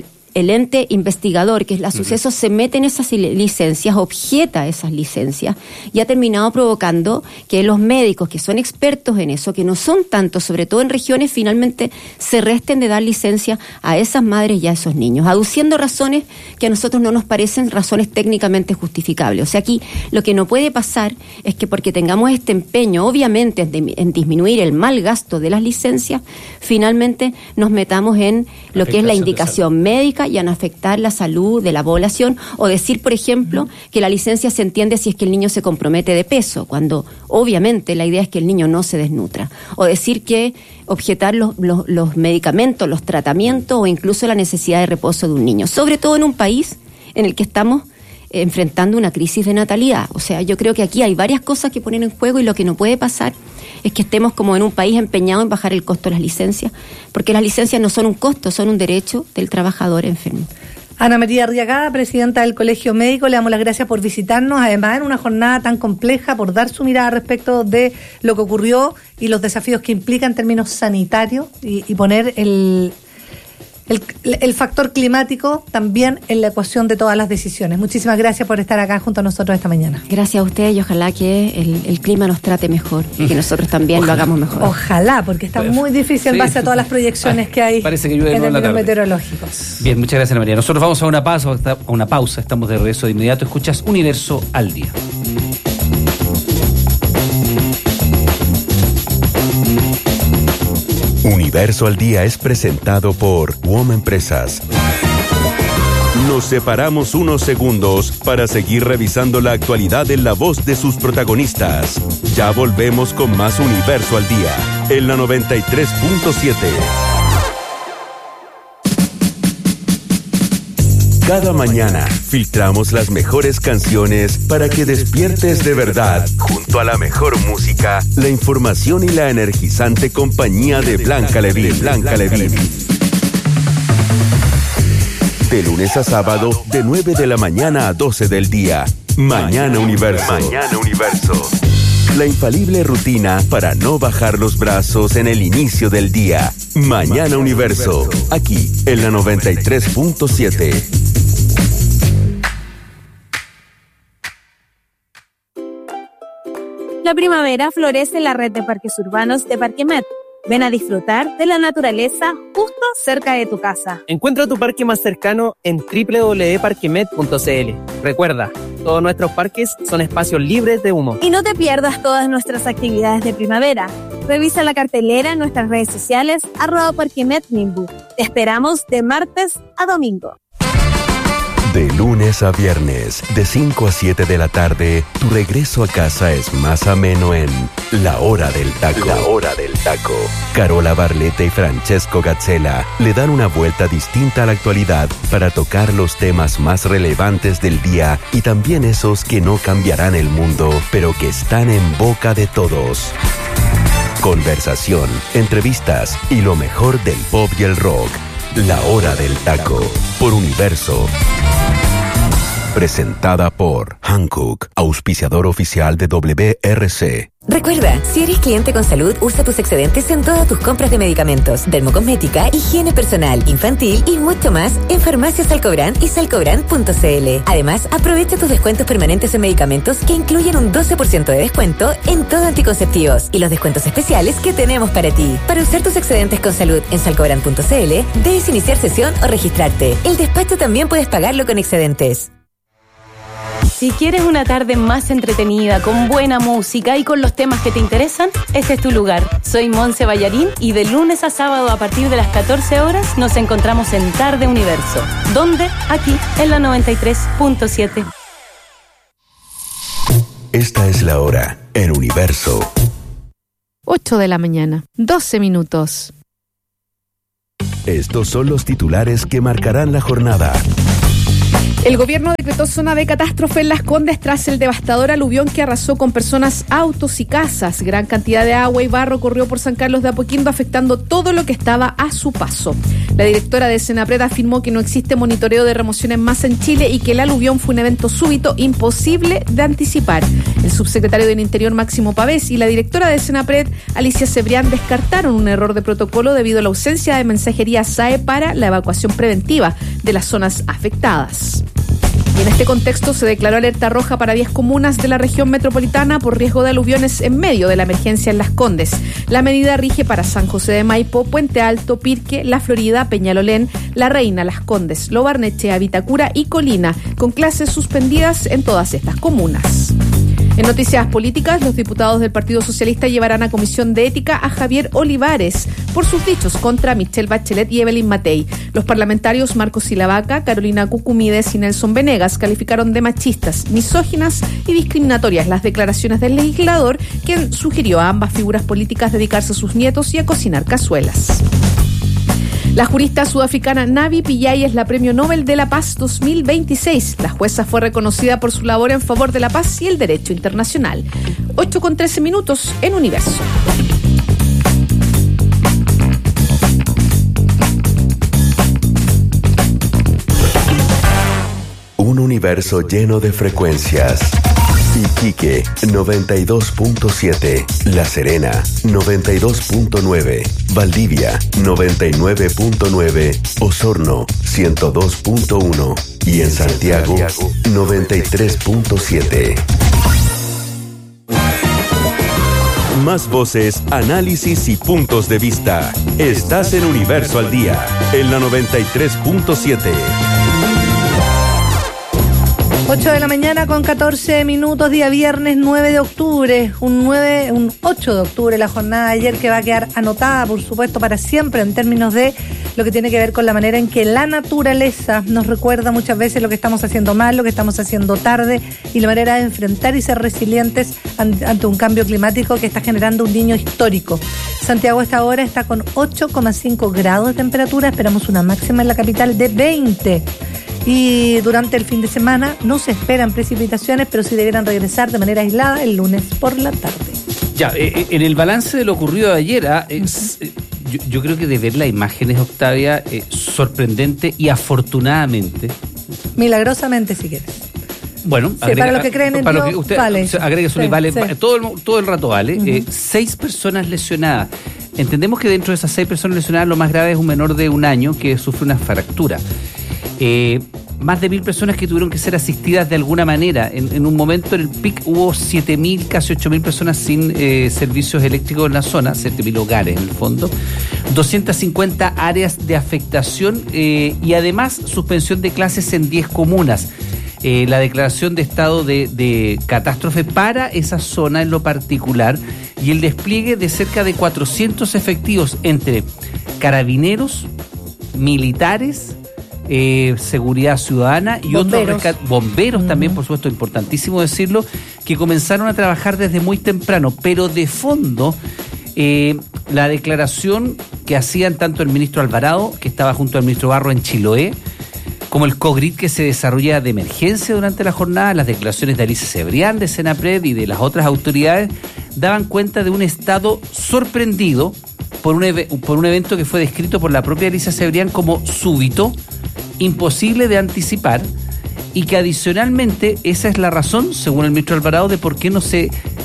el ente investigador, que es la Suceso, se mete en esas licencias, objeta esas licencias y ha terminado provocando que los médicos que son expertos en eso, que no son tantos, sobre todo en regiones, finalmente se resten de dar licencia a esas madres y a esos niños, aduciendo razones que a nosotros no nos parecen razones técnicamente justificables. O sea, aquí lo que no puede pasar es que porque tengamos este empeño, obviamente, en disminuir el mal gasto de las licencias, finalmente nos metamos en lo que es la indicación médica y en afectar la salud de la población, o decir, por ejemplo, que la licencia se entiende si es que el niño se compromete de peso, cuando obviamente la idea es que el niño no se desnutra, o decir que objetar los medicamentos, los tratamientos o incluso la necesidad de reposo de un niño, sobre todo en un país en el que estamos enfrentando una crisis de natalidad. O sea, yo creo que aquí hay varias cosas que ponen en juego y lo que no puede pasar es que estemos como en un país empeñado en bajar el costo de las licencias, porque las licencias no son un costo, son un derecho del trabajador enfermo. Ana María Arriagada, presidenta del Colegio Médico, le damos las gracias por visitarnos, además en una jornada tan compleja, por dar su mirada respecto de lo que ocurrió y los desafíos que implica en términos sanitarios y poner el factor climático también en la ecuación de todas las decisiones. Muchísimas gracias por estar acá junto a nosotros esta mañana. Gracias a ustedes y ojalá que el clima nos trate mejor y que nosotros también lo hagamos mejor. Ojalá, porque está muy difícil en base a todas las proyecciones que hay parece que llueve en términos tarde. meteorológicos. Bien, muchas gracias, Ana María. Nosotros vamos a una pausa, estamos de regreso de inmediato. Escuchas Universo al Día. Universo al Día es presentado por WOM Empresas. Nos separamos unos segundos para seguir revisando la actualidad en la voz de sus protagonistas. Ya volvemos con más Universo al Día, en la 93.7. Cada mañana filtramos las mejores canciones para que despiertes de verdad, junto a la mejor música, la información y la energizante compañía de Blanca Levín. De lunes a sábado, de 9 de la mañana a 12 del día. Mañana Universo. La infalible rutina para no bajar los brazos en el inicio del día. Mañana Universo, aquí en la 93.7. La primavera florece en la red de parques urbanos de Parquemet. Ven a disfrutar de la naturaleza justo cerca de tu casa. Encuentra tu parque más cercano en www.parquemet.cl. Recuerda, todos nuestros parques son espacios libres de humo. Y no te pierdas todas nuestras actividades de primavera. Revisa la cartelera en nuestras redes sociales @parquemetnimbu. Te esperamos de martes a domingo. De lunes a viernes, de 5 a 7 de la tarde, tu regreso a casa es más ameno en La Hora del Taco. Carola Barletta y Francesco Gazzella le dan una vuelta distinta a la actualidad para tocar los temas más relevantes del día y también esos que no cambiarán el mundo, pero que están en boca de todos. Conversación, entrevistas y lo mejor del pop y el rock. La Hora del Taco, por Universo. Presentada por Hankook, auspiciador oficial de WRC. Recuerda, si eres cliente con salud, usa tus excedentes en todas tus compras de medicamentos, dermocosmética, higiene personal, infantil y mucho más en Farmacias Salcobrand y salcobrand.cl. Además, aprovecha tus descuentos permanentes en medicamentos que incluyen un 12% de descuento en todo anticonceptivos y los descuentos especiales que tenemos para ti. Para usar tus excedentes con salud en salcobrand.cl, debes iniciar sesión o registrarte. El despacho también puedes pagarlo con excedentes. Si quieres una tarde más entretenida, con buena música y con los temas que te interesan, este es tu lugar. Soy Monse Ballarín y de lunes a sábado a partir de las 14 horas nos encontramos en Tarde Universo. ¿Dónde? Aquí, en la 93.7. Esta es la hora en Universo. 8 de la mañana, 12 minutos. Estos son los titulares que marcarán la jornada. El gobierno decretó zona de catástrofe en Las Condes tras el devastador aluvión que arrasó con personas, autos y casas. Gran cantidad de agua y barro corrió por San Carlos de Apoquindo, afectando todo lo que estaba a su paso. La directora de Senapred afirmó que no existe monitoreo de remoción en masa en Chile y que el aluvión fue un evento súbito imposible de anticipar. El subsecretario del Interior, Máximo Pavés, y la directora de Senapred, Alicia Cebrián, descartaron un error de protocolo debido a la ausencia de mensajería SAE para la evacuación preventiva de las zonas afectadas. Y en este contexto se declaró alerta roja para 10 comunas de la región metropolitana por riesgo de aluviones en medio de la emergencia en Las Condes. La medida rige para San José de Maipo, Puente Alto, Pirque, La Florida, Peñalolén, La Reina, Las Condes, Lo Barnechea, Vitacura y Colina, con clases suspendidas en todas estas comunas. En noticias políticas, los diputados del Partido Socialista llevarán a comisión de ética a Javier Olivares por sus dichos contra Michelle Bachelet y Evelyn Matei. Los parlamentarios Marcos Silavaca, Carolina Cucumides y Nelson Venegas calificaron de machistas, misóginas y discriminatorias las declaraciones del legislador, quien sugirió a ambas figuras políticas dedicarse a sus nietos y a cocinar cazuelas. La jurista sudafricana Navi Pillay es la Premio Nobel de la Paz 2026. La jueza fue reconocida por su labor en favor de la paz y el derecho internacional. 8:13 minutos en Universo. Un universo lleno de frecuencias. Iquique 92.7, La Serena 92.9, Valdivia 99.9, Osorno 102.1 y en Santiago 93.7. Más voces, análisis y puntos de vista. Estás en Universo al Día, en la 93.7. 8 de la mañana con 14 minutos, día viernes 9 de octubre, un 8 de octubre, la jornada de ayer que va a quedar anotada, por supuesto, para siempre en términos de lo que tiene que ver con la manera en que la naturaleza nos recuerda muchas veces lo que estamos haciendo mal, lo que estamos haciendo tarde y la manera de enfrentar y ser resilientes ante un cambio climático que está generando un niño histórico. Santiago a esta hora está con 8,5 grados de temperatura, esperamos una máxima en la capital de 20. Y durante el fin de semana no se esperan precipitaciones, pero sí debieran regresar de manera aislada el lunes por la tarde. Ya, en el balance de lo ocurrido de ayer, yo creo que de ver las imágenes, Octavia, sorprendente y afortunadamente. Milagrosamente, si quieres. Bueno, sí, para los que creen en Dios, que usted vale. Agregue su vale, sí. Todo el rato vale. Uh-huh. 6 personas lesionadas. Entendemos que dentro de esas 6 personas lesionadas, lo más grave es un menor de 1 año que sufre una fractura. Más de 1.000 personas que tuvieron que ser asistidas de alguna manera. En un momento en el pic hubo 7.000, casi 8.000 personas sin servicios eléctricos en la zona, 7.000 hogares en el fondo, 250 áreas de afectación y además suspensión de clases en 10 comunas. La declaración de estado de catástrofe para esa zona en lo particular y el despliegue de cerca de 400 efectivos entre carabineros, militares, seguridad ciudadana y bomberos. Otros bomberos también, por supuesto, importantísimo decirlo, que comenzaron a trabajar desde muy temprano, pero de fondo la declaración que hacían tanto el ministro Alvarado, que estaba junto al ministro Barro en Chiloé, como el COGRID que se desarrolla de emergencia durante la jornada, las declaraciones de Alicia Cebrián de Senapred y de las otras autoridades daban cuenta de un estado sorprendido por un evento que fue descrito por la propia Alicia Cebrián como súbito, imposible de anticipar y que adicionalmente esa es la razón, según el ministro Alvarado, de por qué no se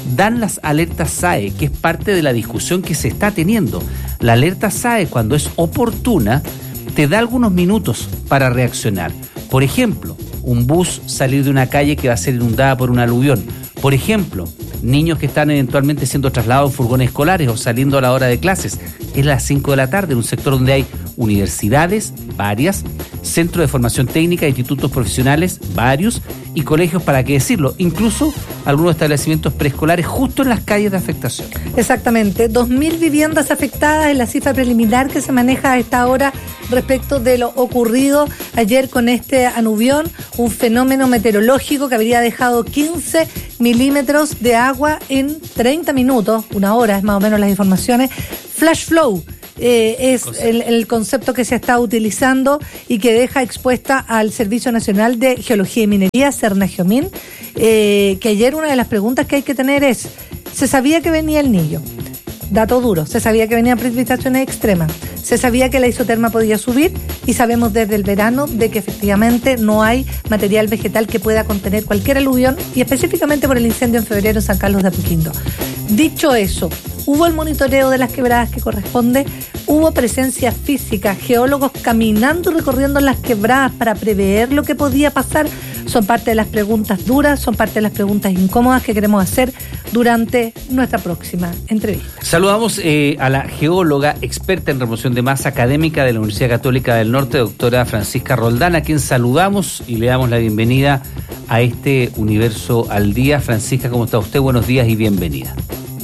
dan las alertas SAE, que es parte de la discusión que se está teniendo. La alerta SAE, cuando es oportuna, te da algunos minutos para reaccionar. Por ejemplo, un bus salir de una calle que va a ser inundada por un aluvión. Por ejemplo, niños que están eventualmente siendo trasladados en furgones escolares o saliendo a la hora de clases. Es las 5 de la tarde, en un sector donde hay universidades, varias, centros de formación técnica, institutos profesionales, varios, y colegios, para qué decirlo, incluso algunos establecimientos preescolares justo en las calles de afectación. Exactamente, 2.000 viviendas afectadas es la cifra preliminar que se maneja a esta hora respecto de lo ocurrido ayer con este aluvión, un fenómeno meteorológico que habría dejado 15 milímetros de agua en 30 minutos, una hora es más o menos las informaciones. Flash flow es el concepto que se está utilizando y que deja expuesta al Servicio Nacional de Geología y Minería, Cernagiomín, que ayer una de las preguntas que hay que tener es, ¿se sabía que venía el Niño? Dato duro, se sabía que venían precipitaciones extremas, se sabía que la isoterma podía subir y sabemos desde el verano de que efectivamente no hay material vegetal que pueda contener cualquier aluvión y específicamente por el incendio en febrero en San Carlos de Apoquindo. Dicho eso, hubo el monitoreo de las quebradas que corresponde, hubo presencia física, geólogos caminando y recorriendo las quebradas para prever lo que podía pasar. Son parte de las preguntas duras, son parte de las preguntas incómodas que queremos hacer durante nuestra próxima entrevista. Saludamos a la geóloga experta en remoción de masa, académica de la Universidad Católica del Norte, doctora Francisca Roldán, a quien saludamos y le damos la bienvenida a este Universo al Día. Francisca, ¿cómo está usted? Buenos días y bienvenida.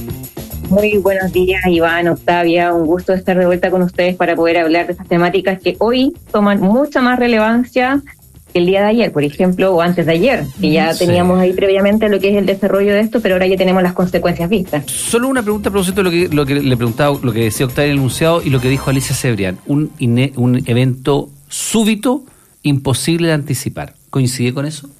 Muy buenos días, Iván, Octavia. Un gusto estar de vuelta con ustedes para poder hablar de estas temáticas que hoy toman mucha más relevancia que el día de ayer, por ejemplo, o antes de ayer, que ya teníamos ahí previamente lo que es el desarrollo de esto, pero ahora ya tenemos las consecuencias vistas. Solo una pregunta a propósito de lo que le preguntaba, lo que decía Octavia en el enunciado y lo que dijo Alicia Cebrián. Un evento súbito, imposible de anticipar. ¿Coincide con eso?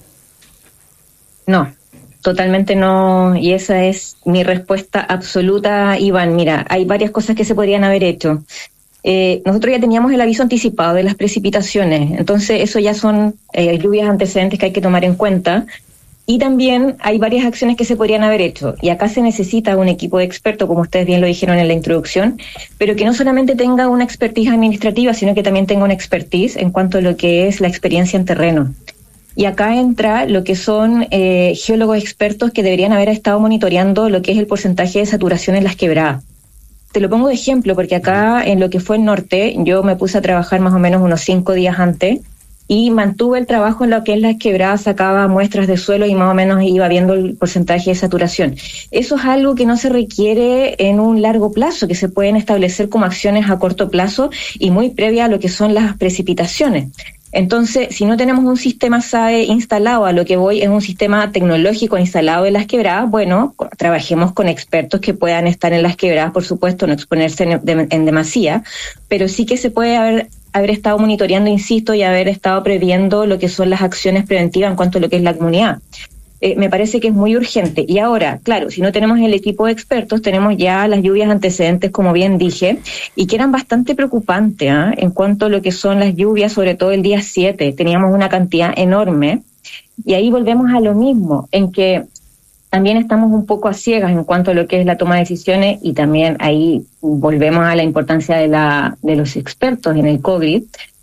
No. Totalmente no, y esa es mi respuesta absoluta, Iván. Mira, hay varias cosas que se podrían haber hecho. Nosotros ya teníamos el aviso anticipado de las precipitaciones, entonces eso ya son lluvias antecedentes que hay que tomar en cuenta. Y también hay varias acciones que se podrían haber hecho, y acá se necesita un equipo de expertos, como ustedes bien lo dijeron en la introducción, pero que no solamente tenga una expertise administrativa, sino que también tenga una expertise en cuanto a lo que es la experiencia en terreno. Y acá entra lo que son geólogos expertos que deberían haber estado monitoreando lo que es el porcentaje de saturación en las quebradas. Te lo pongo de ejemplo porque acá en lo que fue el norte, yo me puse a trabajar más o menos unos 5 días antes y mantuve el trabajo en lo que es las quebradas, sacaba muestras de suelo y más o menos iba viendo el porcentaje de saturación. Eso es algo que no se requiere en un largo plazo, que se pueden establecer como acciones a corto plazo y muy previa a lo que son las precipitaciones. Entonces, si no tenemos un sistema SAE instalado, a lo que voy es un sistema tecnológico instalado en las quebradas, bueno, trabajemos con expertos que puedan estar en las quebradas, por supuesto, no exponerse en demasía, pero sí que se puede haber estado monitoreando, insisto, y haber estado previendo lo que son las acciones preventivas en cuanto a lo que es la comunidad. Me parece que es muy urgente. Y ahora, claro, si no tenemos el equipo de expertos, tenemos ya las lluvias antecedentes, como bien dije, y que eran bastante preocupantes en cuanto a lo que son las lluvias, sobre todo el día 7. Teníamos una cantidad enorme. Y ahí volvemos a lo mismo, en que también estamos un poco a ciegas en cuanto a lo que es la toma de decisiones, y también ahí volvemos a la importancia de los expertos en el COVID,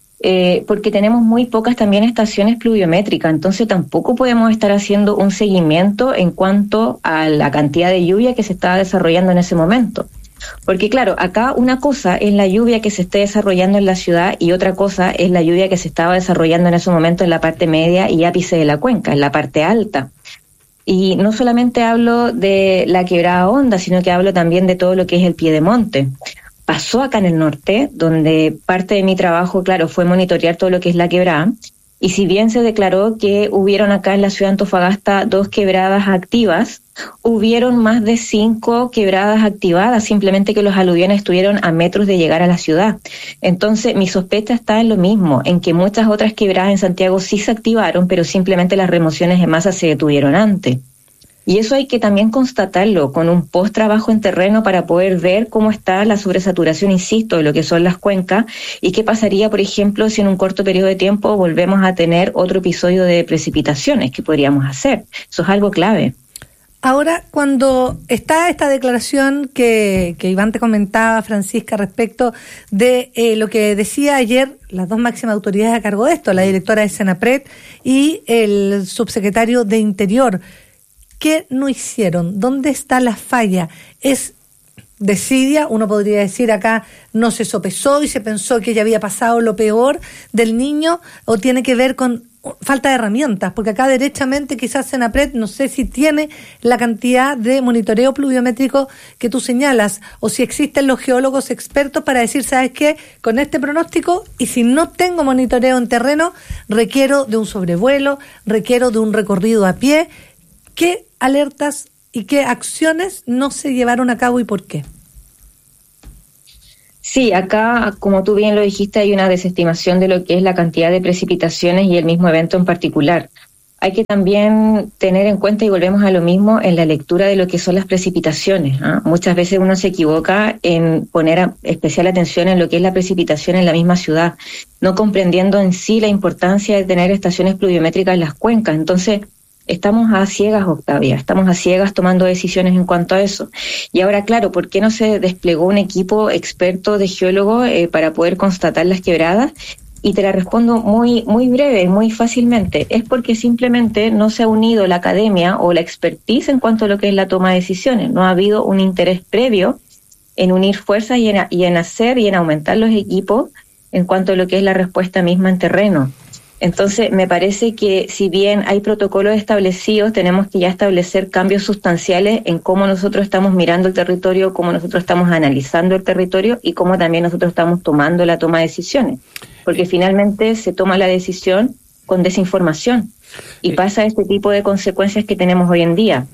porque tenemos muy pocas también estaciones pluviométricas, entonces tampoco podemos estar haciendo un seguimiento en cuanto a la cantidad de lluvia que se estaba desarrollando en ese momento. Porque claro, acá una cosa es la lluvia que se esté desarrollando en la ciudad y otra cosa es la lluvia que se estaba desarrollando en ese momento en la parte media y ápice de la cuenca, en la parte alta. Y no solamente hablo de la quebrada Honda, sino que hablo también de todo lo que es el piedemonte. Pasó acá en el norte, donde parte de mi trabajo, claro, fue monitorear todo lo que es la quebrada, y si bien se declaró que hubieron acá en la ciudad de Antofagasta 2 quebradas activas, hubieron más de 5 quebradas activadas, simplemente que los aluviones estuvieron a metros de llegar a la ciudad. Entonces, mi sospecha está en lo mismo, en que muchas otras quebradas en Santiago sí se activaron, pero simplemente las remociones de masa se detuvieron antes. Y eso hay que también constatarlo con un post-trabajo en terreno para poder ver cómo está la sobresaturación, insisto, de lo que son las cuencas y qué pasaría, por ejemplo, si en un corto periodo de tiempo volvemos a tener otro episodio de precipitaciones que podríamos hacer. Eso es algo clave. Ahora, cuando está esta declaración que Iván te comentaba, Francisca, respecto de lo que decía ayer las dos máximas autoridades a cargo de esto, la directora de Senapred y el subsecretario de Interior, ¿qué no hicieron? ¿Dónde está la falla? ¿Es desidia? Uno podría decir acá no se sopesó y se pensó que ya había pasado lo peor del niño, o tiene que ver con falta de herramientas, porque acá derechamente quizás Senapred no sé si tiene la cantidad de monitoreo pluviométrico que tú señalas, o si existen los geólogos expertos para decir, ¿sabes qué? Con este pronóstico, y si no tengo monitoreo en terreno, requiero de un sobrevuelo, requiero de un recorrido a pie. ¿Qué alertas y qué acciones no se llevaron a cabo y por qué? Sí, acá, como tú bien lo dijiste, hay una desestimación de lo que es la cantidad de precipitaciones y el mismo evento en particular. Hay que también tener en cuenta, y volvemos a lo mismo, en la lectura de lo que son las precipitaciones, ¿eh? Muchas veces uno se equivoca en poner especial atención en lo que es la precipitación en la misma ciudad, no comprendiendo en sí la importancia de tener estaciones pluviométricas en las cuencas. Entonces, estamos a ciegas, Octavia, estamos a ciegas tomando decisiones en cuanto a eso. Y ahora, claro, ¿por qué no se desplegó un equipo experto de geólogos para poder constatar las quebradas? Y te la respondo muy breve, muy fácilmente. Es porque simplemente no se ha unido la academia o la expertise en cuanto a lo que es la toma de decisiones. No ha habido un interés previo en unir fuerzas y en hacer y en aumentar los equipos en cuanto a lo que es la respuesta misma en terreno. Entonces, me parece que si bien hay protocolos establecidos, tenemos que ya establecer cambios sustanciales en cómo nosotros estamos mirando el territorio, cómo nosotros estamos analizando el territorio y cómo también nosotros estamos tomando la toma de decisiones. Porque finalmente se toma la decisión con desinformación y pasa este tipo de consecuencias que tenemos hoy en día.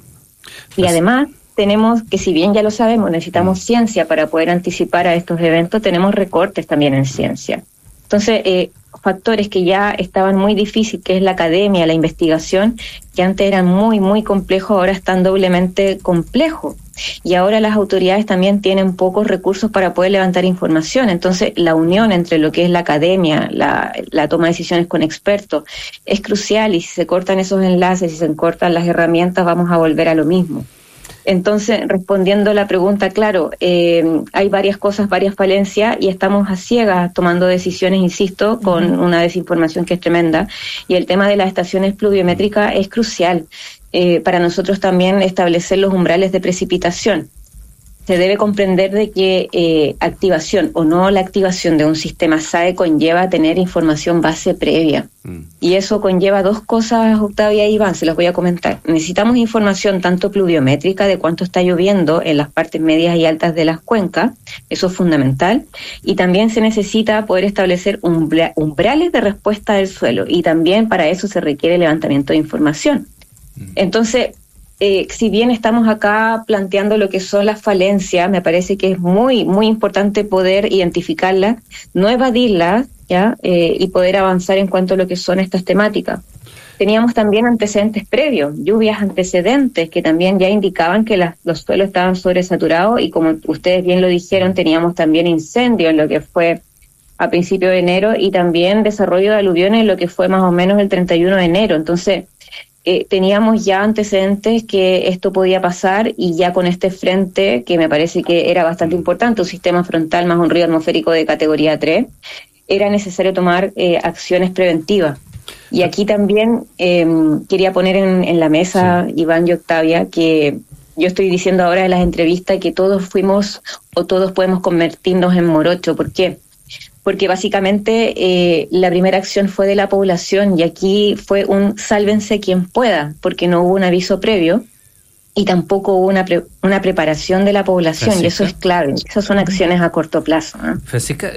Y además tenemos que, si bien ya lo sabemos, necesitamos ciencia para poder anticipar a estos eventos, tenemos recortes también en ciencia. Entonces, factores que ya estaban muy difíciles, que es la academia, la investigación, que antes eran muy complejos, ahora están doblemente complejos. Y ahora las autoridades también tienen pocos recursos para poder levantar información. Entonces, la unión entre lo que es la academia, la toma de decisiones con expertos, es crucial, y si se cortan esos enlaces, si se cortan las herramientas, vamos a volver a lo mismo. Entonces, respondiendo a la pregunta, claro, hay varias cosas, varias falencias, y estamos a ciegas tomando decisiones, insisto, con una desinformación que es tremenda. Y el tema de las estaciones pluviométricas es crucial para nosotros también establecer los umbrales de precipitación. Se debe comprender de que activación o no la activación de un sistema SAE conlleva tener información base previa. Y eso conlleva dos cosas, Octavia y Iván, se las voy a comentar. Necesitamos información tanto pluviométrica de cuánto está lloviendo en las partes medias y altas de las cuencas, eso es fundamental. Y también se necesita poder establecer umbrales de respuesta del suelo, y también para eso se requiere levantamiento de información. Entonces, si bien estamos acá planteando lo que son las falencias, me parece que es muy importante poder identificarlas, no evadirlas, ¿ya? Y poder avanzar en cuanto a lo que son estas temáticas. Teníamos también antecedentes previos, lluvias antecedentes que también ya indicaban que los suelos estaban sobresaturados, y como ustedes bien lo dijeron, teníamos también incendios en lo que fue a principios de enero, y también desarrollo de aluviones en lo que fue más o menos el 31 de enero. Entonces, teníamos ya antecedentes que esto podía pasar, y ya con este frente, que me parece que era bastante importante, un sistema frontal más un río atmosférico de categoría 3, era necesario tomar acciones preventivas. Y aquí también quería poner en la mesa, sí, Iván y Octavia, que yo estoy diciendo ahora en las entrevistas que todos fuimos o todos podemos convertirnos en morocho. ¿Por qué? Porque básicamente la primera acción fue de la población, y aquí fue un sálvense quien pueda, porque no hubo un aviso previo y tampoco hubo una preparación de la población, Francisca, y eso es clave. Esas son acciones a corto plazo, ¿no? Francisca,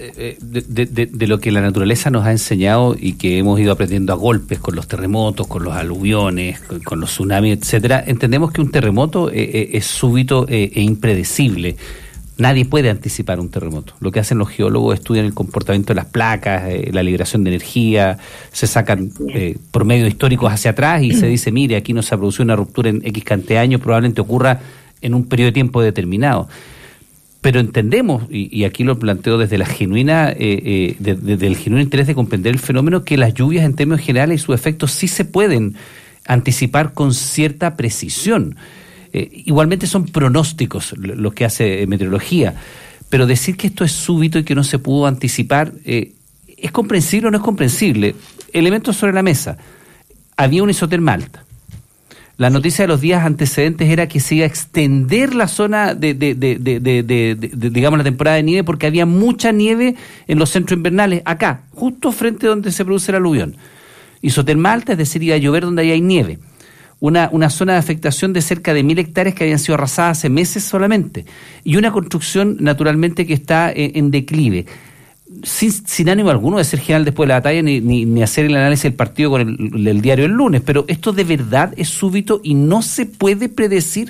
de lo que la naturaleza nos ha enseñado y que hemos ido aprendiendo a golpes con los terremotos, con los aluviones, con los tsunamis, etcétera, entendemos que un terremoto es súbito e impredecible. Nadie puede anticipar un terremoto. Lo que hacen los geólogos, estudian el comportamiento de las placas, la liberación de energía, se sacan promedios históricos hacia atrás y se dice, mire, aquí no se ha producido una ruptura en X cantidad de años, probablemente ocurra en un periodo de tiempo determinado. Pero entendemos, y aquí lo planteo desde la genuina, desde el genuino interés de comprender el fenómeno, que las lluvias en términos generales y sus efectos sí se pueden anticipar con cierta precisión. Igualmente son pronósticos los que hace meteorología, pero decir que esto es súbito y que no se pudo anticipar, ¿es comprensible o no es comprensible? Elementos sobre la mesa. Había un isoterma alta. La noticia de los días antecedentes era que se iba a extender la zona de digamos, la temporada de nieve, porque había mucha nieve en los centros invernales, acá, justo frente a donde se produce el aluvión. Isoterma alta, es decir, iba a llover donde hay nieve. Una zona de afectación de cerca de 1.000 hectáreas que habían sido arrasadas hace meses solamente. Y una construcción, naturalmente, que está en declive. Sin ánimo alguno de ser general después de la batalla, ni hacer el análisis del partido con el diario el lunes, pero esto de verdad es súbito y no se puede predecir.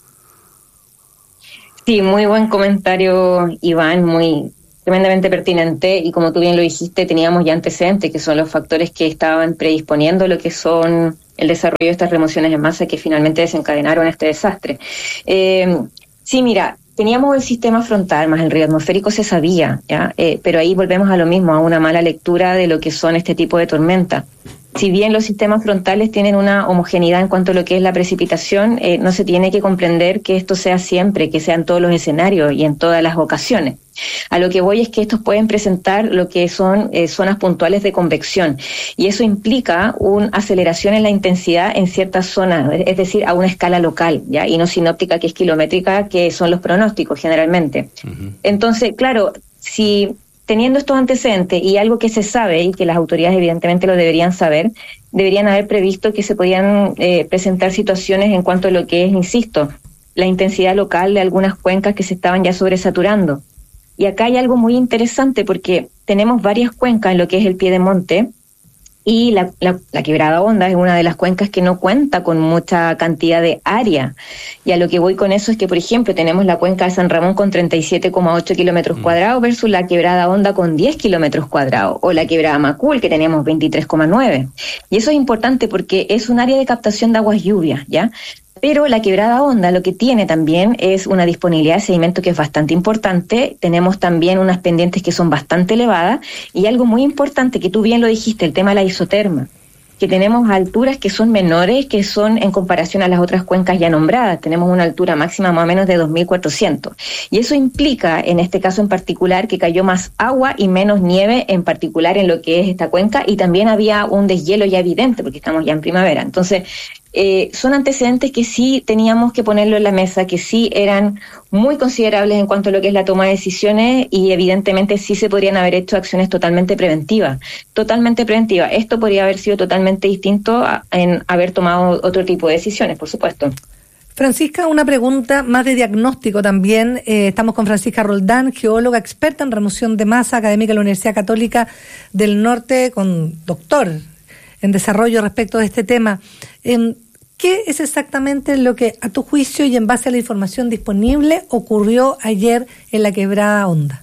Sí, muy buen comentario, Iván, muy tremendamente pertinente, y como tú bien lo dijiste, teníamos ya antecedentes, que son los factores que estaban predisponiendo lo que son el desarrollo de estas remociones en masa que finalmente desencadenaron este desastre. Sí, mira, teníamos el sistema frontal más el río atmosférico, se sabía, ¿ya? Pero ahí volvemos a lo mismo, a una mala lectura de lo que son este tipo de tormentas. Si bien los sistemas frontales tienen una homogeneidad en cuanto a lo que es la precipitación, no se tiene que comprender que esto sea siempre, que sean todos los escenarios y en todas las ocasiones. A lo que voy es que estos pueden presentar lo que son zonas puntuales de convección, y eso implica una aceleración en la intensidad en ciertas zonas, es decir, a una escala local, ¿ya? Y no sinóptica, que es kilométrica, que son los pronósticos generalmente. Uh-huh. Entonces, claro, si teniendo estos antecedentes y algo que se sabe y que las autoridades evidentemente lo deberían saber, deberían haber previsto que se podían presentar situaciones en cuanto a lo que es, insisto, la intensidad local de algunas cuencas que se estaban ya sobresaturando. Y acá hay algo muy interesante, porque tenemos varias cuencas en lo que es el Piedemonte, y la Quebrada Honda es una de las cuencas que no cuenta con mucha cantidad de área. Y a lo que voy con eso es que, por ejemplo, tenemos la cuenca de San Ramón con 37,8 kilómetros cuadrados versus la Quebrada Honda con 10 kilómetros cuadrados, o la Quebrada Macul, que teníamos 23,9. Y eso es importante porque es un área de captación de aguas lluvias, ¿ya? Pero la Quebrada Honda lo que tiene también es una disponibilidad de sedimento que es bastante importante. Tenemos también unas pendientes que son bastante elevadas, y algo muy importante que tú bien lo dijiste, el tema de la isoterma, que tenemos alturas que son menores, que son en comparación a las otras cuencas ya nombradas. Tenemos una altura máxima más o menos de 2.400. Y eso implica, en este caso en particular, que cayó más agua y menos nieve, en particular en lo que es esta cuenca, y también había un deshielo ya evidente, porque estamos ya en primavera. Entonces, son antecedentes que sí teníamos que ponerlo en la mesa, que sí eran muy considerables en cuanto a lo que es la toma de decisiones, y evidentemente sí se podrían haber hecho acciones totalmente preventivas. Esto podría haber sido totalmente distinto en haber tomado otro tipo de decisiones, por supuesto. Francisca, una pregunta más de diagnóstico también. Estamos con Francisca Roldán, geóloga experta en remoción de masa, académica de la Universidad Católica del Norte, con doctor en desarrollo respecto de este tema. ¿Qué es exactamente lo que, a tu juicio y en base a la información disponible, ocurrió ayer en la Quebrada Honda?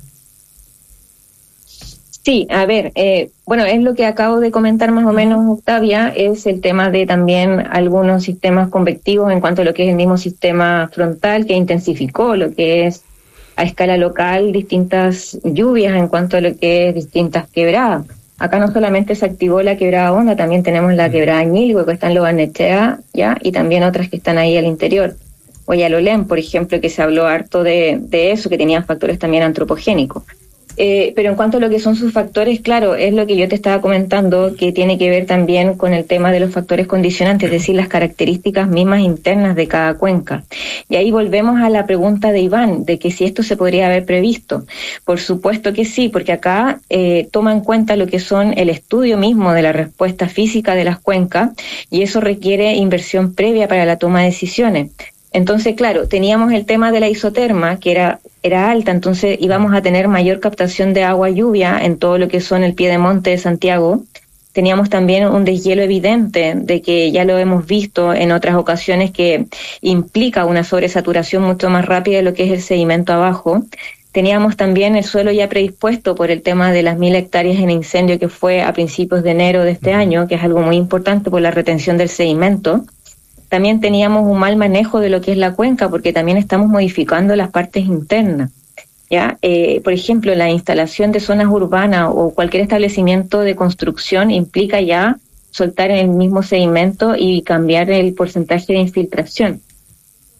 Sí, a ver, bueno, es lo que acabo de comentar más o menos, Octavia, es el tema de también algunos sistemas convectivos en cuanto a lo que es el mismo sistema frontal, que intensificó lo que es a escala local distintas lluvias en cuanto a lo que es distintas quebradas. Acá no solamente se activó la Quebrada Honda, también tenemos la Quebrada Ñilgue, que está en Lo Barnechea, ¿ya? Y también otras que están ahí al interior. Oyalolén, por ejemplo, que se habló harto de eso, que tenían factores también antropogénicos. Pero en cuanto a lo que son sus factores, claro, es lo que yo te estaba comentando, que tiene que ver también con el tema de los factores condicionantes, es decir, las características mismas internas de cada cuenca. Y ahí volvemos a la pregunta de Iván, de que si esto se podría haber previsto. Por supuesto que sí, porque acá toma en cuenta lo que son el estudio mismo de la respuesta física de las cuencas, y eso requiere inversión previa para la toma de decisiones. Entonces, claro, teníamos el tema de la isoterma, que era alta, entonces íbamos a tener mayor captación de agua lluvia en todo lo que son el Piedemonte de Santiago. Teníamos también un deshielo evidente, de que ya lo hemos visto en otras ocasiones, que implica una sobresaturación mucho más rápida de lo que es el sedimento abajo. Teníamos también el suelo ya predispuesto por el tema de las 1.000 hectáreas en incendio que fue a principios de enero de este año, que es algo muy importante por la retención del sedimento. También teníamos un mal manejo de lo que es la cuenca, porque también estamos modificando las partes internas, ¿ya? Por ejemplo, la instalación de zonas urbanas o cualquier establecimiento de construcción implica ya soltar en el mismo sedimento y cambiar el porcentaje de infiltración.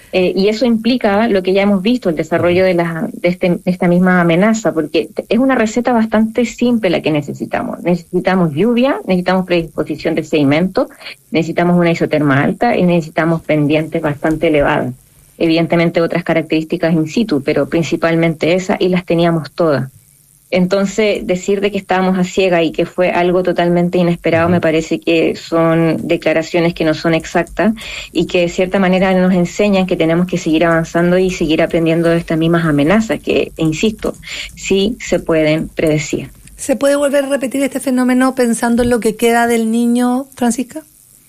Y eso implica lo que ya hemos visto, el desarrollo de esta misma amenaza, porque es una receta bastante simple la que necesitamos. Necesitamos lluvia, necesitamos predisposición de sedimento, necesitamos una isoterma alta y necesitamos pendientes bastante elevadas. Evidentemente otras características in situ, pero principalmente esas, y las teníamos todas. Entonces, decir de que estábamos a ciega y que fue algo totalmente inesperado, me parece que son declaraciones que no son exactas y que de cierta manera nos enseñan que tenemos que seguir avanzando y seguir aprendiendo de estas mismas amenazas que, insisto, sí se pueden predecir. ¿Se puede volver a repetir este fenómeno pensando en lo que queda del niño, Francisca?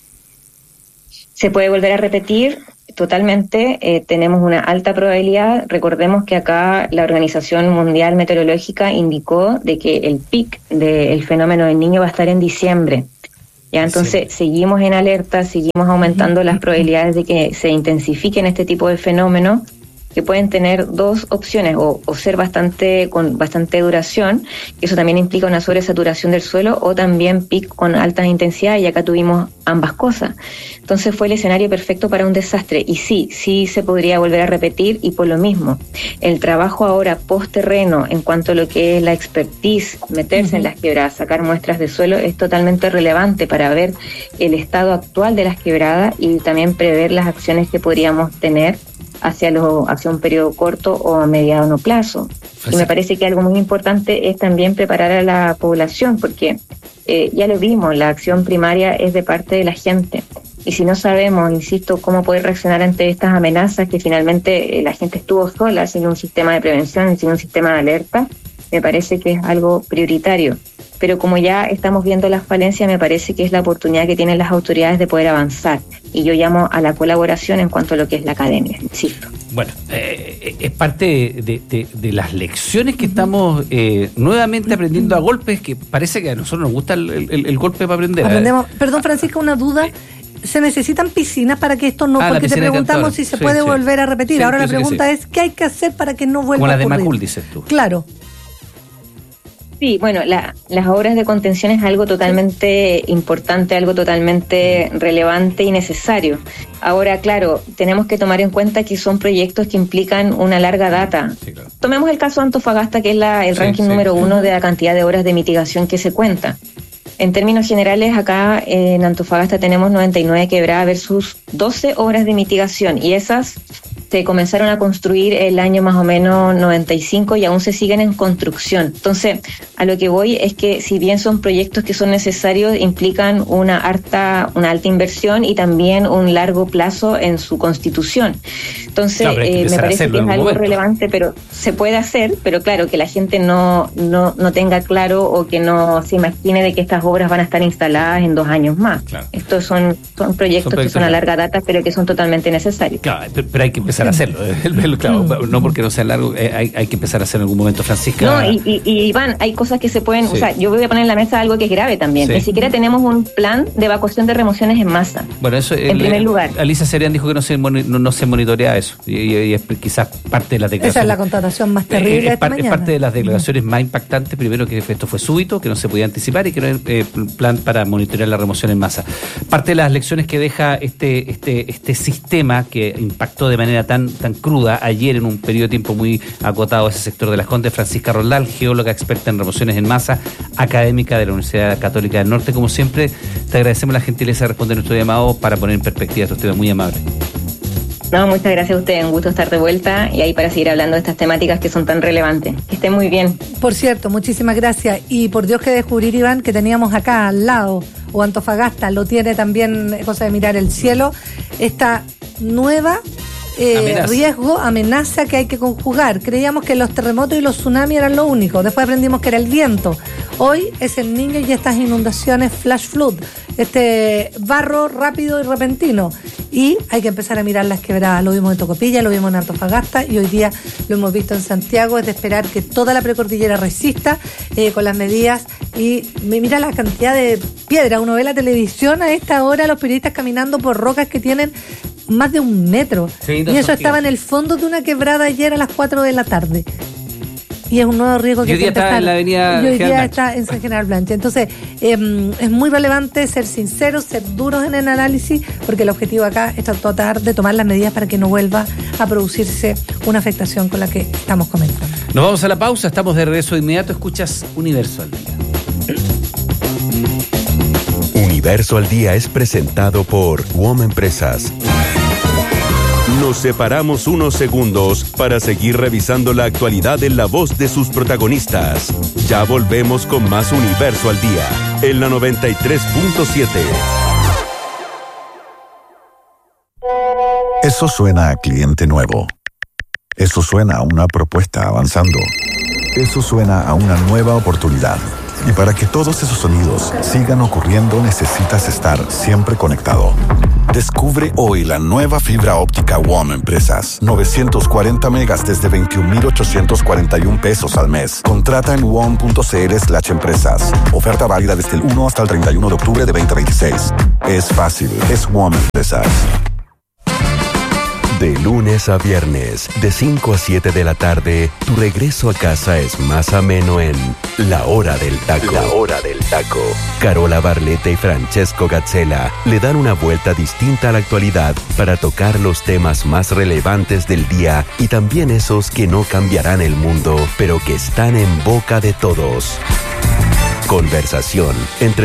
Se puede volver a repetir. Totalmente, tenemos una alta probabilidad. Recordemos que acá la Organización Mundial Meteorológica indicó de que el pic del fenómeno del Niño va a estar en diciembre. Ya, entonces seguimos en alerta, seguimos aumentando las probabilidades de que se intensifiquen este tipo de fenómenos, que pueden tener dos opciones, o ser con bastante duración, que eso también implica una sobresaturación del suelo, o también pic con altas intensidades, y acá tuvimos ambas cosas. Entonces fue el escenario perfecto para un desastre, y sí se podría volver a repetir, y por lo mismo, el trabajo ahora post-terreno, en cuanto a lo que es la expertise, meterse en las quebradas, sacar muestras de suelo, es totalmente relevante para ver el estado actual de las quebradas y también prever las acciones que podríamos tener hacia un periodo corto o a mediano plazo. Y me parece que algo muy importante es también preparar a la población, porque ya lo vimos, la acción primaria es de parte de la gente. Y si no sabemos, insisto, cómo poder reaccionar ante estas amenazas, que finalmente la gente estuvo sola, sin un sistema de prevención, sin un sistema de alerta, me parece que es algo prioritario. Pero como ya estamos viendo las falencias, me parece que es la oportunidad que tienen las autoridades de poder avanzar. Y yo llamo a la colaboración en cuanto a lo que es la academia, insisto. Bueno, es parte de las lecciones que estamos nuevamente aprendiendo a golpes, que parece que a nosotros nos gusta el golpe para aprender. Aprendemos. Perdón, Francisca, una duda. ¿Se necesitan piscinas para que esto no? Porque te preguntamos si se puede volver a repetir. Sí, ahora la pregunta es, ¿qué hay que hacer para que no vuelva a ocurrir? Como la de Macul, dices tú. Claro. Sí, bueno, las obras de contención es algo totalmente importante, algo totalmente relevante y necesario. Ahora, claro, tenemos que tomar en cuenta que son proyectos que implican una larga data. Sí, claro. Tomemos el caso de Antofagasta, que es el ranking número 1 de la cantidad de horas de mitigación que se cuenta. En términos generales, acá en Antofagasta tenemos 99 quebradas versus 12 obras de mitigación, y esas se comenzaron a construir el año más o menos 95 y aún se siguen en construcción. Entonces, a lo que voy es que si bien son proyectos que son necesarios, implican una alta inversión y también un largo plazo en su constitución. Entonces, claro, me parece que es algo relevante, pero se puede hacer, pero claro, que la gente no tenga claro o que no se imagine de que estas obras van a estar instaladas en 2 años más. Claro. Estos son proyectos que son a larga data, pero que son totalmente necesarios. Claro, pero hay que empezar a hacerlo. Claro, no porque no sea largo, hay que empezar a hacerlo en algún momento, Francisca. No, y Iván, hay cosas que se pueden, o sea, yo voy a poner en la mesa algo que es grave también. Ni siquiera tenemos un plan de evacuación de remociones en masa. Bueno, eso en primer lugar. Alicia Serian dijo que no se monitorea eso, y es quizás parte de la declaración. Esa es la constatación más terrible de esta mañana. Es parte de las declaraciones más impactantes. Primero, que esto fue súbito, que no se podía anticipar, y que no hay plan para monitorear la remoción en masa. Parte de las lecciones que deja este sistema, que impactó de manera tan cruda ayer en un periodo de tiempo muy acotado ese sector de Las Condes. Francisca Roldán, geóloga experta en remociones en masa, académica de la Universidad Católica del Norte. Como siempre, te agradecemos la gentileza de responder nuestro llamado para poner en perspectiva estos temas. Muy amable. No, muchas gracias a ustedes, un gusto estar de vuelta y ahí para seguir hablando de estas temáticas que son tan relevantes. Que estén muy bien. Por cierto, muchísimas gracias. Y por Dios que descubrir, Iván, que teníamos acá al lado, o Antofagasta lo tiene también, cosa de mirar el cielo, esta nueva amenaza que hay que conjugar. Creíamos que los terremotos y los tsunamis eran lo único, después aprendimos que era el viento. Hoy es el Niño y estas inundaciones flash flood, este barro rápido y repentino, y hay que empezar a mirar las quebradas. Lo vimos en Tocopilla, lo vimos en Antofagasta y hoy día lo hemos visto en Santiago. Es de esperar que toda la precordillera resista con las medidas. Y mira la cantidad de piedra, uno ve la televisión a esta hora, los periodistas caminando por rocas que tienen más de 1 metro. Sí, y eso estaba en el fondo de una quebrada ayer a las 4 de la tarde. y es un nuevo riesgo que hoy día está en la avenida y hoy General día Blanche. está en San General Blanche. Entonces, es muy relevante ser sinceros, ser duros en el análisis, porque el objetivo acá es tratar de tomar las medidas para que no vuelva a producirse una afectación con la que estamos comentando. Nos vamos a la pausa, estamos de regreso de inmediato. Escuchas Universo al Día. Universo al Día es presentado por WOM Empresas. Nos separamos unos segundos para seguir revisando la actualidad en la voz de sus protagonistas. Ya volvemos con más Universo al Día, en la 93.7. Eso suena a cliente nuevo. Eso suena a una propuesta avanzando. Eso suena a una nueva oportunidad. Y para que todos esos sonidos sigan ocurriendo, necesitas estar siempre conectado. Descubre hoy la nueva fibra óptica WOM Empresas. 940 megas desde 21,841 pesos al mes. Contrata en WOM.cl/empresas. Oferta válida desde el 1 hasta el 31 de octubre de 2026. Es fácil, es WOM Empresas. De lunes a viernes, de 5 a 7 de la tarde, tu regreso a casa es más ameno en La Hora del Taco. La Hora del Taco. Carola Barletta y Francesco Gazzella le dan una vuelta distinta a la actualidad para tocar los temas más relevantes del día y también esos que no cambiarán el mundo, pero que están en boca de todos. Conversación entre